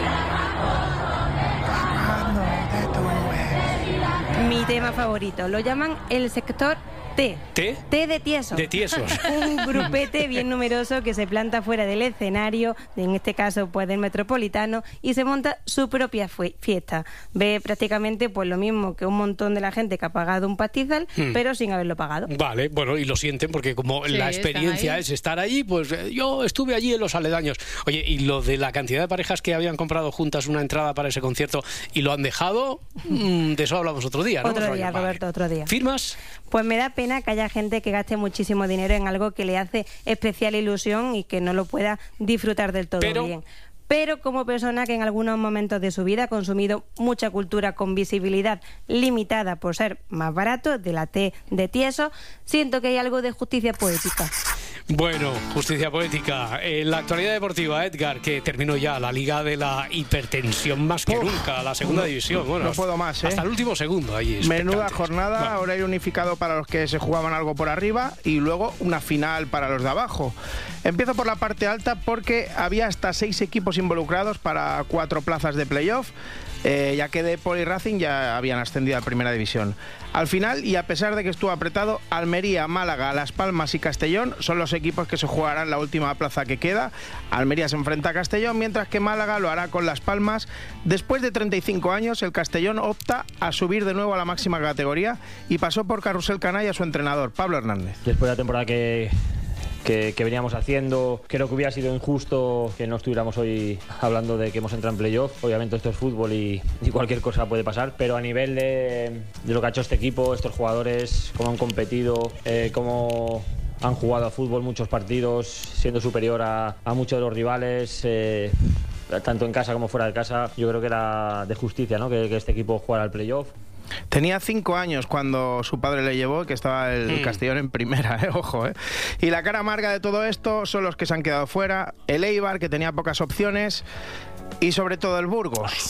mi tema favorito, lo llaman el sector T. ¿Té? Té de tiesos. De tiesos. Un grupete bien numeroso que se planta fuera del escenario, en este caso pues del Metropolitano, y se monta su propia fiesta. Ve prácticamente pues lo mismo que un montón de la gente que ha pagado un pastizal, hmm. pero sin haberlo pagado. Vale, bueno, y lo sienten porque como sí, la experiencia es estar allí, pues yo estuve allí en los aledaños. Oye, y lo de la cantidad de parejas que habían comprado juntas una entrada para ese concierto y lo han dejado, mmm, de eso hablamos otro día, ¿no? Otro día, vale. Roberto, otro día. ¿Firmas? Pues me da pena que haya gente que gaste muchísimo dinero en algo que le hace especial ilusión y que no lo pueda disfrutar del todo Pero... bien. Pero como persona que en algunos momentos de su vida ha consumido mucha cultura con visibilidad limitada por ser más barato, de la T de tieso, siento que hay algo de justicia poética. Bueno, justicia poética. En la actualidad deportiva, Edgar, que terminó ya la Liga de la Hipertensión más que Uf, nunca, la segunda no, división. Bueno, no puedo más, ¿eh? Hasta el último segundo ahí. Menuda jornada, bueno. Horario unificado para los que se jugaban algo por arriba y luego una final para los de abajo. Empiezo por la parte alta porque había hasta seis equipos involucrados para cuatro plazas de playoff, eh, ya que Depor y Racing ya habían ascendido a Primera División. Al final, y a pesar de que estuvo apretado, Almería, Málaga, Las Palmas y Castellón son los equipos que se jugarán la última plaza que queda. Almería se enfrenta a Castellón, mientras que Málaga lo hará con Las Palmas. Después de treinta y cinco años, el Castellón opta a subir de nuevo a la máxima categoría y pasó por Carrusel Canalla a su entrenador, Pablo Hernández. Después de la temporada que... Que, que veníamos haciendo, creo que hubiera sido injusto que no estuviéramos hoy hablando de que hemos entrado en playoff. Obviamente esto es fútbol y, y cualquier cosa puede pasar, pero a nivel de, de lo que ha hecho este equipo, estos jugadores, cómo han competido, eh, cómo han jugado a fútbol muchos partidos, siendo superior a, a muchos de los rivales, eh, tanto en casa como fuera de casa, yo creo que era de justicia, ¿no? que, que este equipo jugara al playoff. Tenía cinco años cuando su padre le llevó, que estaba el mm. Castellón en primera, ¿eh? Ojo, ¿eh? Y la cara amarga de todo esto son los que se han quedado fuera, el Eibar, que tenía pocas opciones, y sobre todo el Burgos.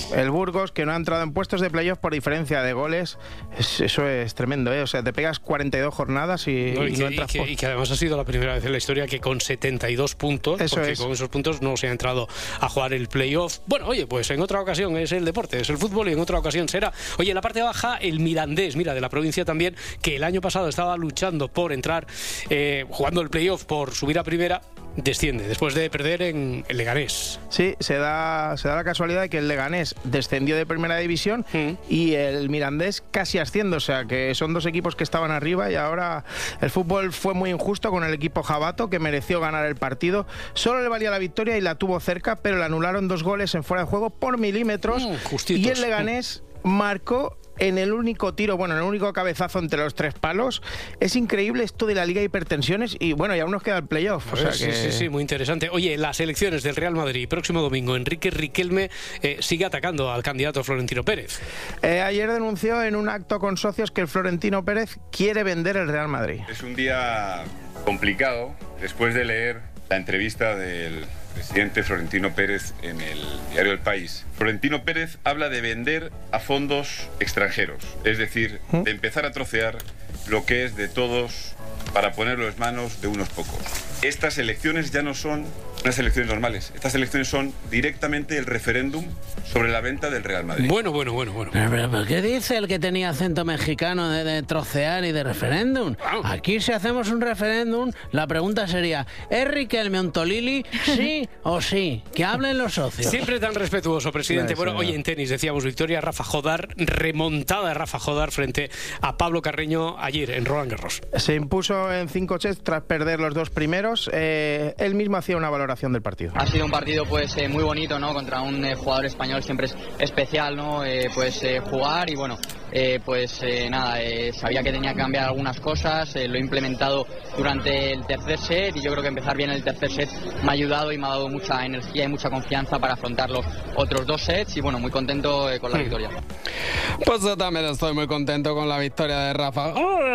El Burgos, que no ha entrado en puestos de playoff por diferencia de goles, es, eso es tremendo, ¿eh? O sea, te pegas cuarenta y dos jornadas y no, y, y que, no entras y, que, por... y que además ha sido la primera vez en la historia que con setenta y dos puntos, eso porque es. con esos puntos no se ha entrado a jugar el playoff. Bueno, oye, pues en otra ocasión es el deporte, es el fútbol, y en otra ocasión será. Oye, en la parte baja, el Mirandés, mira, de la provincia también, que el año pasado estaba luchando por entrar, eh, jugando el playoff por subir a primera, desciende después de perder en el Leganés. Sí, se da, se da la casualidad de que el Leganés descendió de primera división mm. y el Mirandés casi asciende, o sea que son dos equipos que estaban arriba, y ahora el fútbol fue muy injusto con el equipo jabato, que mereció ganar el partido. Solo le valía la victoria y la tuvo cerca, pero le anularon dos goles en fuera de juego por milímetros, mm, y el Leganés mm. marcó en el único tiro, bueno, en el único cabezazo entre los tres palos. Es increíble esto de la Liga de Hipertensiones, y bueno, ya aún nos queda el playoff. O sea sí, que... sí, sí, muy interesante. Oye, las elecciones del Real Madrid, próximo domingo, Enrique Riquelme eh, sigue atacando al candidato Florentino Pérez. Eh, ayer denunció en un acto con socios que el Florentino Pérez quiere vender el Real Madrid. Es un día complicado después de leer la entrevista del presidente Florentino Pérez en el diario El País. Florentino Pérez habla de vender a fondos extranjeros, es decir, de empezar a trocear lo que es de todos para ponerlo en manos de unos pocos. Estas elecciones ya no son unas elecciones normales, estas elecciones son directamente el referéndum sobre la venta del Real Madrid. Bueno, bueno, bueno, bueno. Pero, pero, pero ¿qué dice el que tenía acento mexicano de, de trocear y de referéndum? Aquí, si hacemos un referéndum, la pregunta sería, ¿es Riquelme un Tolili? ¿Sí o sí? Que hablen los socios. Siempre tan respetuoso, presidente. No, bueno, no. Oye, en tenis decíamos victoria Rafa Jodar, remontada de Rafa Jodar frente a Pablo Carreño ayer en Roland Garros. Se impuso en cinco sets tras perder los dos primeros. Eh, él mismo hacía una valoración del partido. Ha sido un partido pues eh, muy bonito, ¿no? Contra un eh, jugador español siempre es especial, ¿no? Eh, pues eh, jugar y bueno, eh, pues eh, nada, eh, sabía que tenía que cambiar algunas cosas, eh, lo he implementado durante el tercer set y yo creo que empezar bien el tercer set me ha ayudado y me ha dado mucha energía y mucha confianza para afrontar los otros dos sets y bueno, muy contento eh, con la victoria. Pues yo también estoy muy contento con la victoria de Rafa.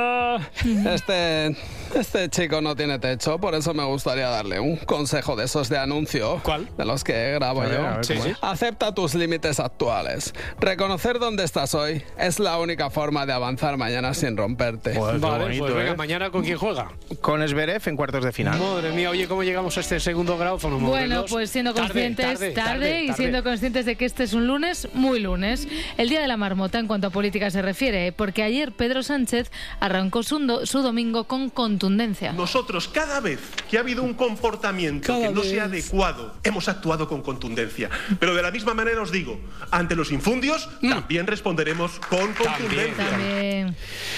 Este, este chico no tiene techo, por eso me gustaría darle un consejo de esos de anuncio. ¿Cuál? De los que grabo A ver, yo. a ver, Sí, sí. Acepta tus límites actuales. Reconocer dónde estás hoy es la única forma de avanzar mañana sin romperte. Joder, qué Vale, bonito, pues venga, ¿eh? mañana ¿con quién juega? Con Zverev en cuartos de final. Madre mía, oye, ¿cómo llegamos a este segundo grado? Bueno, pues siendo conscientes, tarde, tarde, tarde, y tarde. siendo conscientes de que este es un lunes, muy lunes. El Día de la Marmota en cuanto a política se refiere, porque ayer Pedro Sánchez arrancó su, do, su domingo con contundencia. Nosotros, cada vez que ha habido un comportamiento cada que no vez. sea adecuado, hemos actuado con contundencia. Pero de la misma manera os digo, ante los infundios mm. también responderemos con contundencia. También.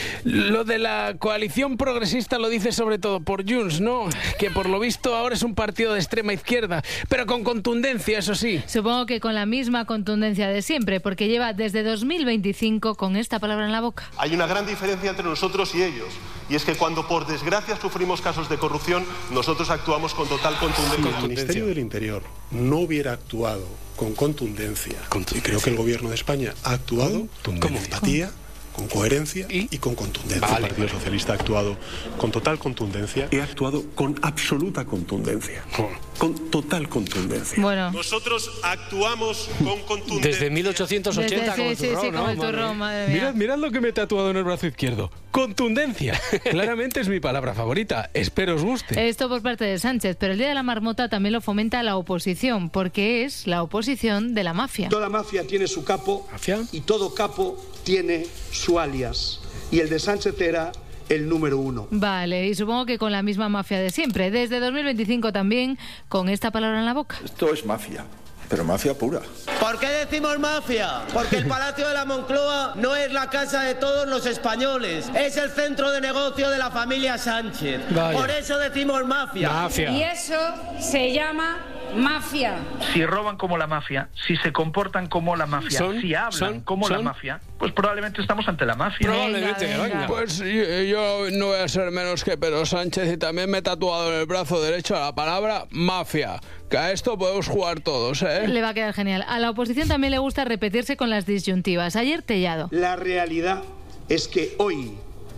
Lo de la coalición progresista lo dice sobre todo por Junts, ¿no? Que por lo visto ahora es un partido de extrema izquierda, pero con contundencia, eso sí. Supongo que con la misma contundencia de siempre, porque lleva desde dos mil veinticinco con esta palabra en la boca. Hay una gran diferencia entre nosotros y ellos, y es que cuando por desgracia sufrimos casos de corrupción, nosotros actuamos con total contundencia. Si el Ministerio del Interior no hubiera actuado con contundencia, contundencia. y creo que el Gobierno de España ha actuado con empatía, con coherencia ¿Y? y con contundencia. Vale. El Partido Socialista ha actuado con total contundencia y ha actuado con absoluta contundencia. Oh. Con total contundencia. Bueno. Nosotros actuamos con contundencia. Desde mil ochocientos ochenta Desde, con el sí, turrón, sí, sí, ¿no? con el turrón, madre mía. Mirad, mirad lo que me he tatuado en el brazo izquierdo. Contundencia. Claramente es mi palabra favorita. Espero os guste. Esto por parte de Sánchez, pero el Día de la Marmota también lo fomenta la oposición, porque es la oposición de la mafia. Toda mafia tiene su capo ¿Mafia? y todo capo tiene su alias. Y el de Sánchez era el número uno. Vale, y supongo que con la misma mafia de siempre. Desde dos mil veinticinco también, con esta palabra en la boca. Esto es mafia, pero mafia pura. ¿Por qué decimos mafia? Porque el Palacio de la Moncloa no es la casa de todos los españoles, es el centro de negocio de la familia Sánchez. Vaya. Por eso decimos mafia. Mafia. Y eso se llama mafia. Si roban como la mafia, si se comportan como la mafia, ¿Son? si hablan ¿Son? como ¿Son? la mafia, pues probablemente estamos ante la mafia. Probablemente, venga, venga. Pues yo, yo no voy a ser menos que Pedro Sánchez y también me he tatuado en el brazo derecho la palabra mafia. Que a esto podemos jugar todos, ¿eh? Le va a quedar genial. A la oposición también le gusta repetirse con las disyuntivas. Ayer Tellado. La realidad es que hoy,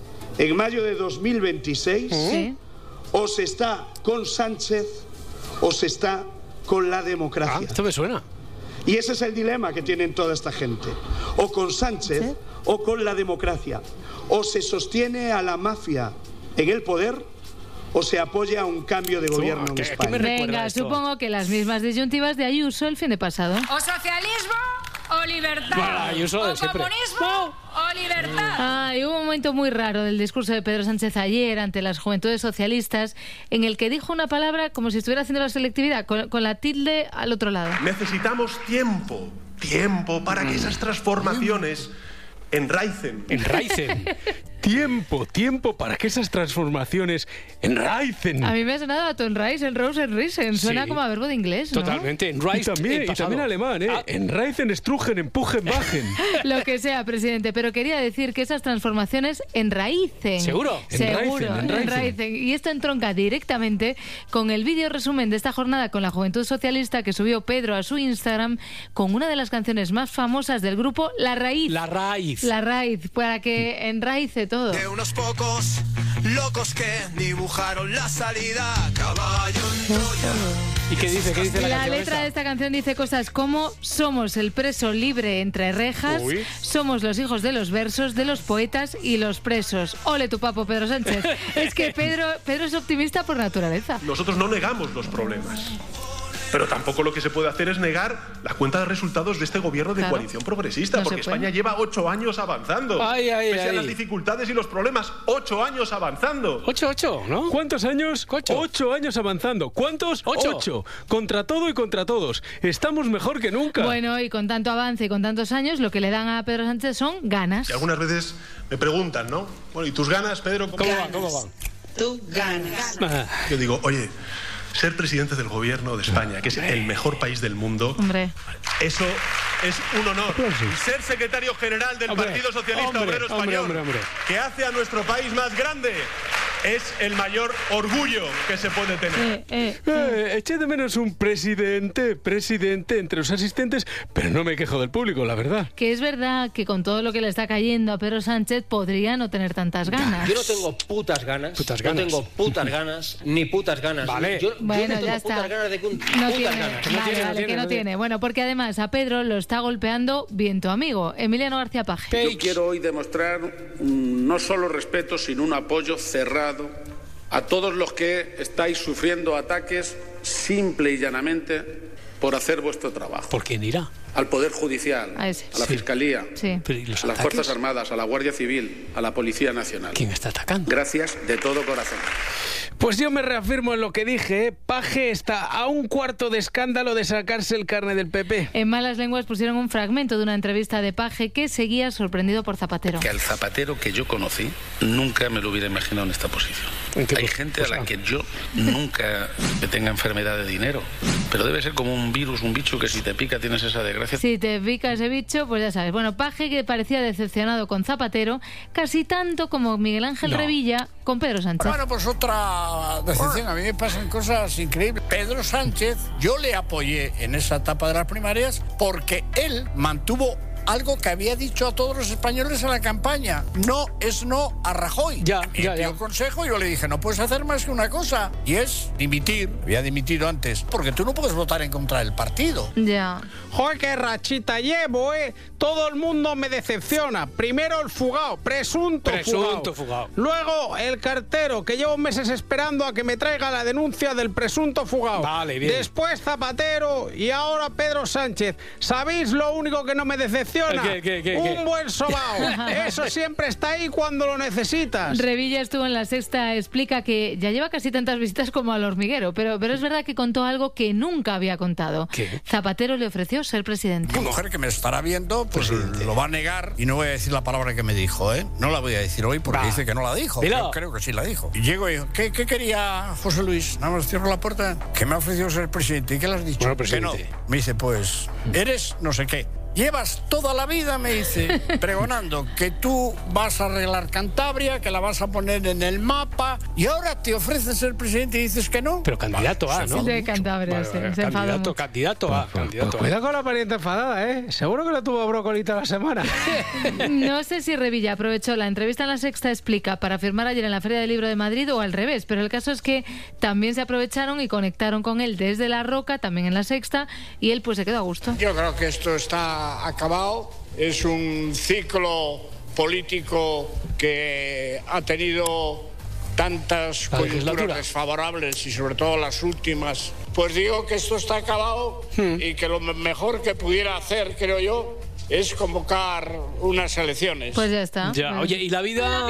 en mayo de dos mil veintiséis, ¿Sí? o se está con Sánchez o se está con la democracia. Ah, esto me suena. Y ese es el dilema que tienen toda esta gente. O con Sánchez ¿Sí? o con la democracia. O se sostiene a la mafia en el poder o se apoya a un cambio de gobierno en España. Venga, supongo que las mismas disyuntivas de Ayuso el fin de pasado. O socialismo o libertad. Bueno, Ayuso de o siempre. comunismo o libertad. Ah, y hubo un momento muy raro del discurso de Pedro Sánchez ayer ante las juventudes socialistas en el que dijo una palabra como si estuviera haciendo la selectividad, con, con la tilde al otro lado. Necesitamos tiempo, tiempo para que esas transformaciones enraicen. Enraicen. Tiempo, tiempo para que esas transformaciones enraicen. A mí me ha sonado a Tonreisen, Rosenrisen. Suena sí. como a verbo de inglés, ¿no? Totalmente. Y también, y también alemán, ¿eh? Ah. Enraicen, estrujen, empujen, bajen. Lo que sea, presidente. Pero quería decir que esas transformaciones enraicen. ¿Seguro? Seguro, enraicen, enraicen. enraicen. Y esto entronca directamente con el vídeo resumen de esta jornada con la Juventud Socialista que subió Pedro a su Instagram con una de las canciones más famosas del grupo, La Raíz. La Raíz. La Raíz, para que enraice todo. De unos pocos locos que dibujaron la salida, caballo en Troya. ¿Y qué dice? ¿Qué dice la, la canción letra esa? de esta canción dice cosas como: somos el preso libre entre rejas, Uy. somos los hijos de los versos, de los poetas y los presos. Ole tu papo, Pedro Sánchez. Es que Pedro, Pedro es optimista por naturaleza. Nosotros no negamos los problemas. Pero tampoco lo que se puede hacer es negar la cuenta de resultados de este gobierno de claro. coalición progresista, no porque España lleva ocho años avanzando. Ay, ay, Pese ay. a las dificultades y los problemas, ocho años avanzando. Ocho, ocho, ¿no? ¿Cuántos años? Ocho. Ocho años avanzando. ¿Cuántos? Ocho. Ocho. Contra todo y contra todos. Estamos mejor que nunca. Bueno, y con tanto avance y con tantos años, lo que le dan a Pedro Sánchez son ganas. Y algunas veces me preguntan, ¿no? Bueno, ¿y tus ganas, Pedro? ¿Cómo, ¿Cómo van? ¿Cómo van? Tú ganas. Ah. Yo digo, oye, ser presidente del gobierno de España, que es el mejor país del mundo, Hombre. eso es un honor. Y ser secretario general del hombre, Partido Socialista hombre, Obrero hombre, Español, hombre, hombre. que hace a nuestro país más grande, es el mayor orgullo que se puede tener. Eh, eh, eh. Eh, eché de menos un presidente, presidente entre los asistentes, pero no me quejo del público, la verdad. Que es verdad que con todo lo que le está cayendo a Pedro Sánchez podría no tener tantas ganas. Yo no tengo putas ganas. Putas ganas. No tengo putas ganas, ni putas ganas. Vale. Yo, Bueno, yo no tengo ya está. putas ganas de que un, No putas tiene, ganas. vale, no tiene, no vale, tiene, que no no tiene. tiene. Bueno, porque además a Pedro lo está golpeando viento amigo, Emiliano García Paje. Yo quiero hoy demostrar un, no solo respeto, sino un apoyo cerrado a todos los que estáis sufriendo ataques simple y llanamente por hacer vuestro trabajo. ¿Por quién irá? Al Poder Judicial, A ese. a la Sí. Fiscalía, Sí. Pero, ¿y los a las ataques? Fuerzas Armadas, a la Guardia Civil, a la Policía Nacional. ¿Quién está atacando? Gracias de todo corazón. Pues yo me reafirmo en lo que dije, ¿eh? Paje está a un cuarto de escándalo de sacarse el carnet del P P. En Malas Lenguas pusieron un fragmento de una entrevista de Paje que seguía sorprendido por Zapatero. Que al Zapatero que yo conocí nunca me lo hubiera imaginado en esta posición. Hay gente a la que yo nunca me tenga enfermedad de dinero, pero debe ser como un virus, un bicho que si te pica tienes esa desgracia. Si te pica ese bicho, pues ya sabes. Bueno, Paje que parecía decepcionado con Zapatero, casi tanto como Miguel Ángel No. Revilla con Pedro Sánchez. Bueno, pues otra decepción. A mí me pasan cosas increíbles. Pedro Sánchez, yo le apoyé en esa etapa de las primarias porque él mantuvo algo que había dicho a todos los españoles en la campaña. No es no a Rajoy. Ya, y ya, dio ya. consejo y yo le dije, no puedes hacer más que una cosa. Y es dimitir. Había dimitido antes. Porque tú no puedes votar en contra del partido. Ya. Joder, qué rachita llevo, ¿eh? Todo el mundo me decepciona. Primero el fugado, presunto, Presunto fugado. fugado. Luego el cartero, que llevo meses esperando a que me traiga la denuncia del presunto fugado. Vale, bien. Después Zapatero y ahora Pedro Sánchez. ¿Sabéis lo único que no me decepciona? ¿Qué, qué, qué, Un qué? buen sobao. Eso siempre está ahí cuando lo necesitas. Revilla estuvo en La Sexta, explica que ya lleva casi tantas visitas como al hormiguero, pero, pero es verdad que contó algo que nunca había contado. ¿Qué? Zapatero le ofreció ser presidente. Una mujer que me estará viendo, pues lo va a negar y no voy a decir la palabra que me dijo, ¿eh? No la voy a decir hoy porque Va. dice que no la dijo. Dilo. Yo creo que sí la dijo. Y llego y digo, ¿qué, qué quería José Luis? Nada más cierro la puerta. Que me ha ofrecido ser presidente. ¿Y qué le has dicho? Bueno, que no. presidente. Me dice, pues, eres no sé qué. llevas toda la vida, me dice, pregonando que tú vas a arreglar Cantabria, que la vas a poner en el mapa, y ahora te ofreces ser presidente y dices que no. Pero candidato a, ¿no? De Cantabria, sí, se enfada Candidato, mucho. candidato a, candidato Pues a. cuidado con la pariente enfadada, ¿eh? Seguro que la tuvo brócoli toda la semana. No sé si Revilla aprovechó la entrevista en La Sexta Explica para firmar ayer en la Feria del Libro de Madrid o al revés, pero el caso es que también se aprovecharon y conectaron con él desde La Roca, también en La Sexta, y él pues se quedó a gusto. Yo creo que esto está acabado, es un ciclo político que ha tenido tantas La coyunturas legislatura. desfavorables y sobre todo las últimas. Pues digo que esto está acabado y que lo mejor que pudiera hacer, creo yo, es convocar unas elecciones. Pues ya está. Ya, Bueno. oye, y la vida.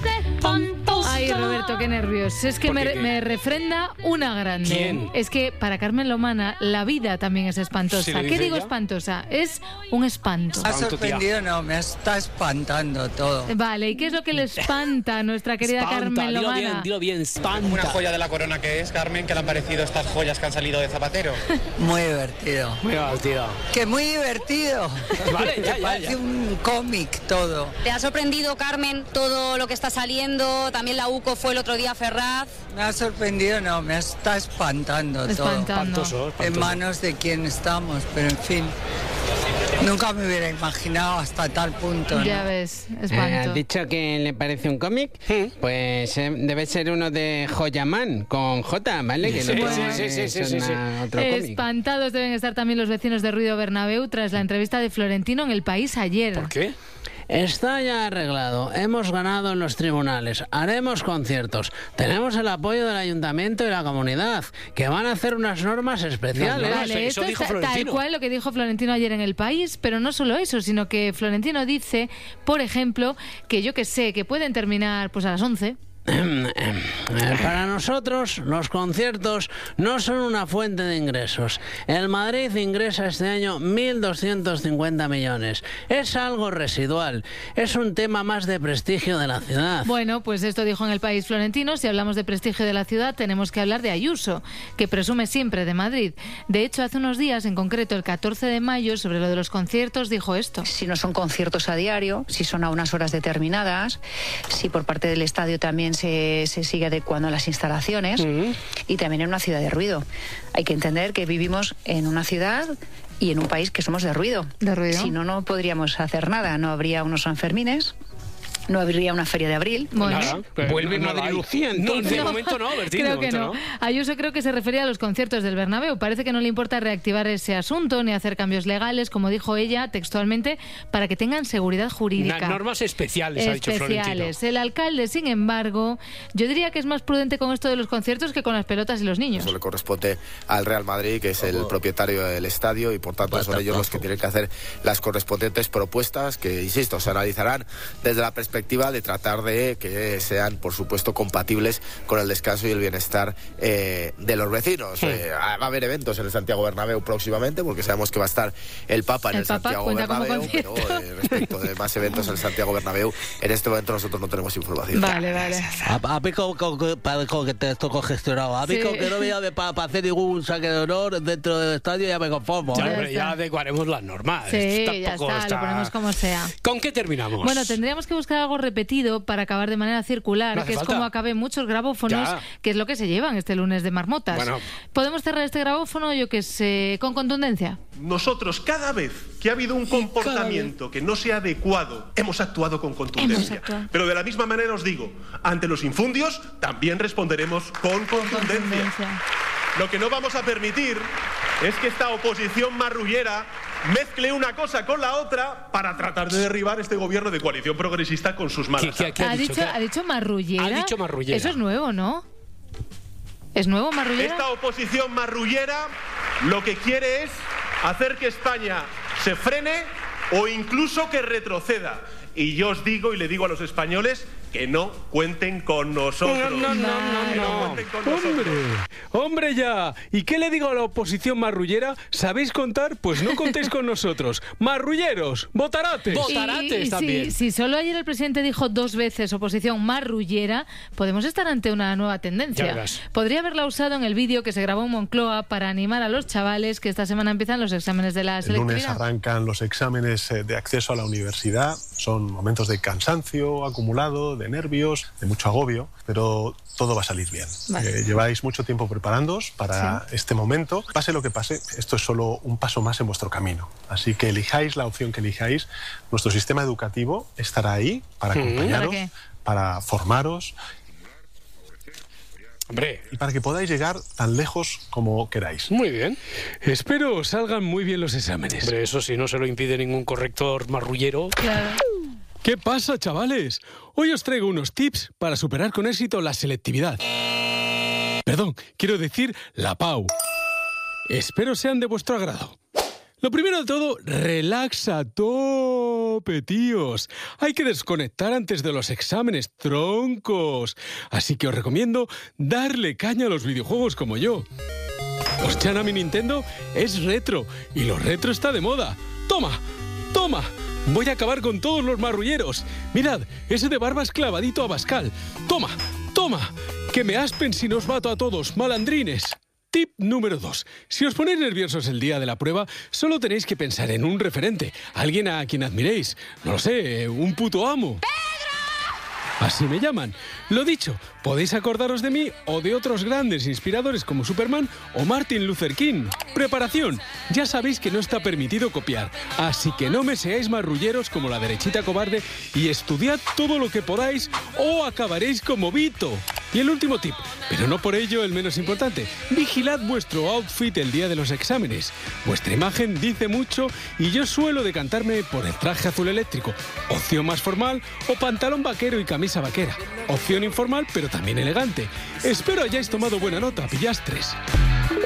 Ay, Roberto, qué nervios. Es que ¿Por me, qué, qué? me refrenda una grande. ¿Quién? Es que para Carmen Lomana la vida también es espantosa. ¿Sí lo ¿Qué dice digo ella? espantosa? Es un espanto. Ha sorprendido, no, me está espantando todo. Vale, ¿y qué es lo que le espanta a nuestra querida Espanta, Carmen dilo Lomana? bien, dilo bien, espanta. Una joya de la corona que es, Carmen, ¿qué le han parecido estas joyas que han salido de Zapatero? Muy divertido. Muy divertido. Que muy divertido. Vale, ya, ya, Parece ya. un cómic todo. ¿Te ha sorprendido, Carmen, todo lo que está saliendo? También la UCO fue el otro día a Ferraz. Me ha sorprendido, no, me está espantando Espantando. todo. Espantoso, espantoso. En manos de quien estamos, pero en fin. Nunca me hubiera imaginado hasta tal punto, ¿no? Ya ves, Eh, espanto. ¿Has dicho que le parece un cómic? Pues eh, debe ser uno de Joyaman, con J, ¿vale? Que Sí, no sí, es sí, sí, sí, sí, sí. una- otro cómic. Espantados deben estar también los vecinos de Ruido Bernabéu tras la entrevista de Florentino en El País ayer. ¿Por qué? Está ya arreglado. Hemos ganado en los tribunales. Haremos conciertos. Tenemos el apoyo del ayuntamiento y la comunidad, que van a hacer unas normas especiales. No, no, Vale, eso esto dijo es ta- tal Florentino. cual lo que dijo Florentino ayer en El País, pero no solo eso, sino que Florentino dice, por ejemplo, que yo que sé, que pueden terminar pues a las once. Para nosotros, los conciertos no son una fuente de ingresos. El Madrid ingresa este año mil doscientos cincuenta millones. Es algo residual. Es un tema más de prestigio de la ciudad. Bueno, pues esto dijo en El País Florentino. Si hablamos de prestigio de la ciudad, tenemos que hablar de Ayuso, que presume siempre de Madrid. De hecho, hace unos días, en concreto el catorce de mayo, sobre lo de los conciertos, dijo esto. Si no son conciertos a diario, si son a unas horas determinadas, si por parte del estadio también se, se sigue adecuando a las instalaciones uh-huh. y también en una ciudad de ruido. Hay que entender que vivimos en una ciudad y en un país que somos de ruido. De ruido. Si no, no podríamos hacer nada. No habría unos Sanfermines. No habría una feria de abril. Bueno, Nada, vuelve no Madrid la hay. Lucía, No, entonces. de No, momento no, Bertín, de creo que momento no. Ayuso creo que se refería a los conciertos del Bernabéu. Parece que no le importa reactivar ese asunto ni hacer cambios legales, como dijo ella textualmente, para que tengan seguridad jurídica. Na- normas especiales, ha dicho Florentino. Especiales. El alcalde, sin embargo, yo diría que es más prudente con esto de los conciertos que con las pelotas y los niños. Eso le corresponde al Real Madrid, que es el propietario del estadio, y por tanto son ellos los que tienen que hacer las correspondientes propuestas que, insisto, se analizarán desde la perspectiva de tratar de que sean, por supuesto, compatibles con el descanso y el bienestar eh, de los vecinos. Sí. Eh, va a haber eventos en el Santiago Bernabéu próximamente, porque sabemos que va a estar el Papa en el, el Papa Santiago Bernabéu, pero eh, respecto de más eventos en el Santiago Bernabéu, en este momento nosotros no tenemos información. Vale, vale. A, a mí como, como, como que te estoy congestionado. A mí Sí. como que no me llame para pa hacer ningún saque de honor dentro del estadio, ya me conformo. Ya, ¿eh? hombre, ya adecuaremos las normas. Sí, Tampoco ya está, está- lo ponemos como sea. ¿Con qué terminamos? Bueno, tendríamos que buscar algo repetido para acabar de manera circular, No hace que es falta. como acaben muchos grabófonos, Ya. que es lo que se llevan este lunes de marmotas. Bueno. ¿Podemos cerrar este grabófono, yo que sé, con contundencia? Nosotros, cada vez que ha habido un comportamiento que no sea adecuado, hemos actuado con contundencia. Hemos actuado. Pero de la misma manera os digo, ante los infundios también responderemos con contundencia. contundencia. Lo que no vamos a permitir es que esta oposición marrullera mezcle una cosa con la otra para tratar de derribar este gobierno de coalición progresista con sus malas. ¿Qué- qué ¿Ha dicho, ha dicho marrullera? Ha dicho marrullera. Eso es nuevo, ¿no? ¿Es nuevo marrullera? Esta oposición marrullera lo que quiere es hacer que España se frene o incluso que retroceda. y yo os digo y le digo a los españoles que no cuenten con nosotros. No, no, no, no, no. cuenten con nosotros. Hombre, hombre ya. ¿Y qué le digo a la oposición marrullera? ¿Sabéis contar? Pues no contéis con nosotros. Marrulleros, botarates. Botarates y, también. Si, si solo ayer el presidente dijo dos veces oposición marrullera, podemos estar ante una nueva tendencia. Podría haberla usado en el vídeo que se grabó en Moncloa para animar a los chavales que esta semana empiezan los exámenes de la selectividad. El lunes arrancan los exámenes de acceso a la universidad. Son momentos de cansancio acumulado, de nervios, de mucho agobio, pero todo va a salir bien. Vale. Eh, lleváis mucho tiempo preparándoos para sí. este momento. Pase lo que pase, esto es solo un paso más en vuestro camino. Así que elijáis la opción que elijáis. Nuestro sistema educativo estará ahí para acompañaros, ¿para, para formaros. Hombre. Y para que podáis llegar tan lejos como queráis. Muy bien. Espero salgan muy bien los exámenes. Hombre, eso sí, no se lo impide ningún corrector marrullero. Claro. ¿Qué pasa, chavales? Hoy os traigo unos tips para superar con éxito la selectividad. Perdón, quiero decir la P A U. Espero sean de vuestro agrado. Lo primero de todo, relax a tope, tíos. Hay que desconectar antes de los exámenes, troncos. Así que os recomiendo darle caña a los videojuegos como yo. ¿Os llama mi Nintendo? Es retro y lo retro está de moda. ¡Toma! ¡Toma! Voy a acabar con todos los marrulleros. Mirad, ese de barba es clavadito a Bascal. ¡Toma! ¡Toma! Que me aspen si no os mato a todos, malandrines. Tip número dos. Si os ponéis nerviosos el día de la prueba, solo tenéis que pensar en un referente, alguien a quien admiréis. No lo sé, un puto amo. Así me llaman. Lo dicho, podéis acordaros de mí o de otros grandes inspiradores como Superman o Martin Luther King. Preparación. Ya sabéis que no está permitido copiar, así que no me seáis marrulleros como la derechita cobarde y estudiad todo lo que podáis o acabaréis como Vito. Y el último tip, pero no por ello el menos importante, vigilad vuestro outfit el día de los exámenes. Vuestra imagen dice mucho y yo suelo decantarme por el traje azul eléctrico, opción más formal, o pantalón vaquero y camisa vaquera, opción informal pero también elegante. Espero hayáis tomado buena nota, pillastres.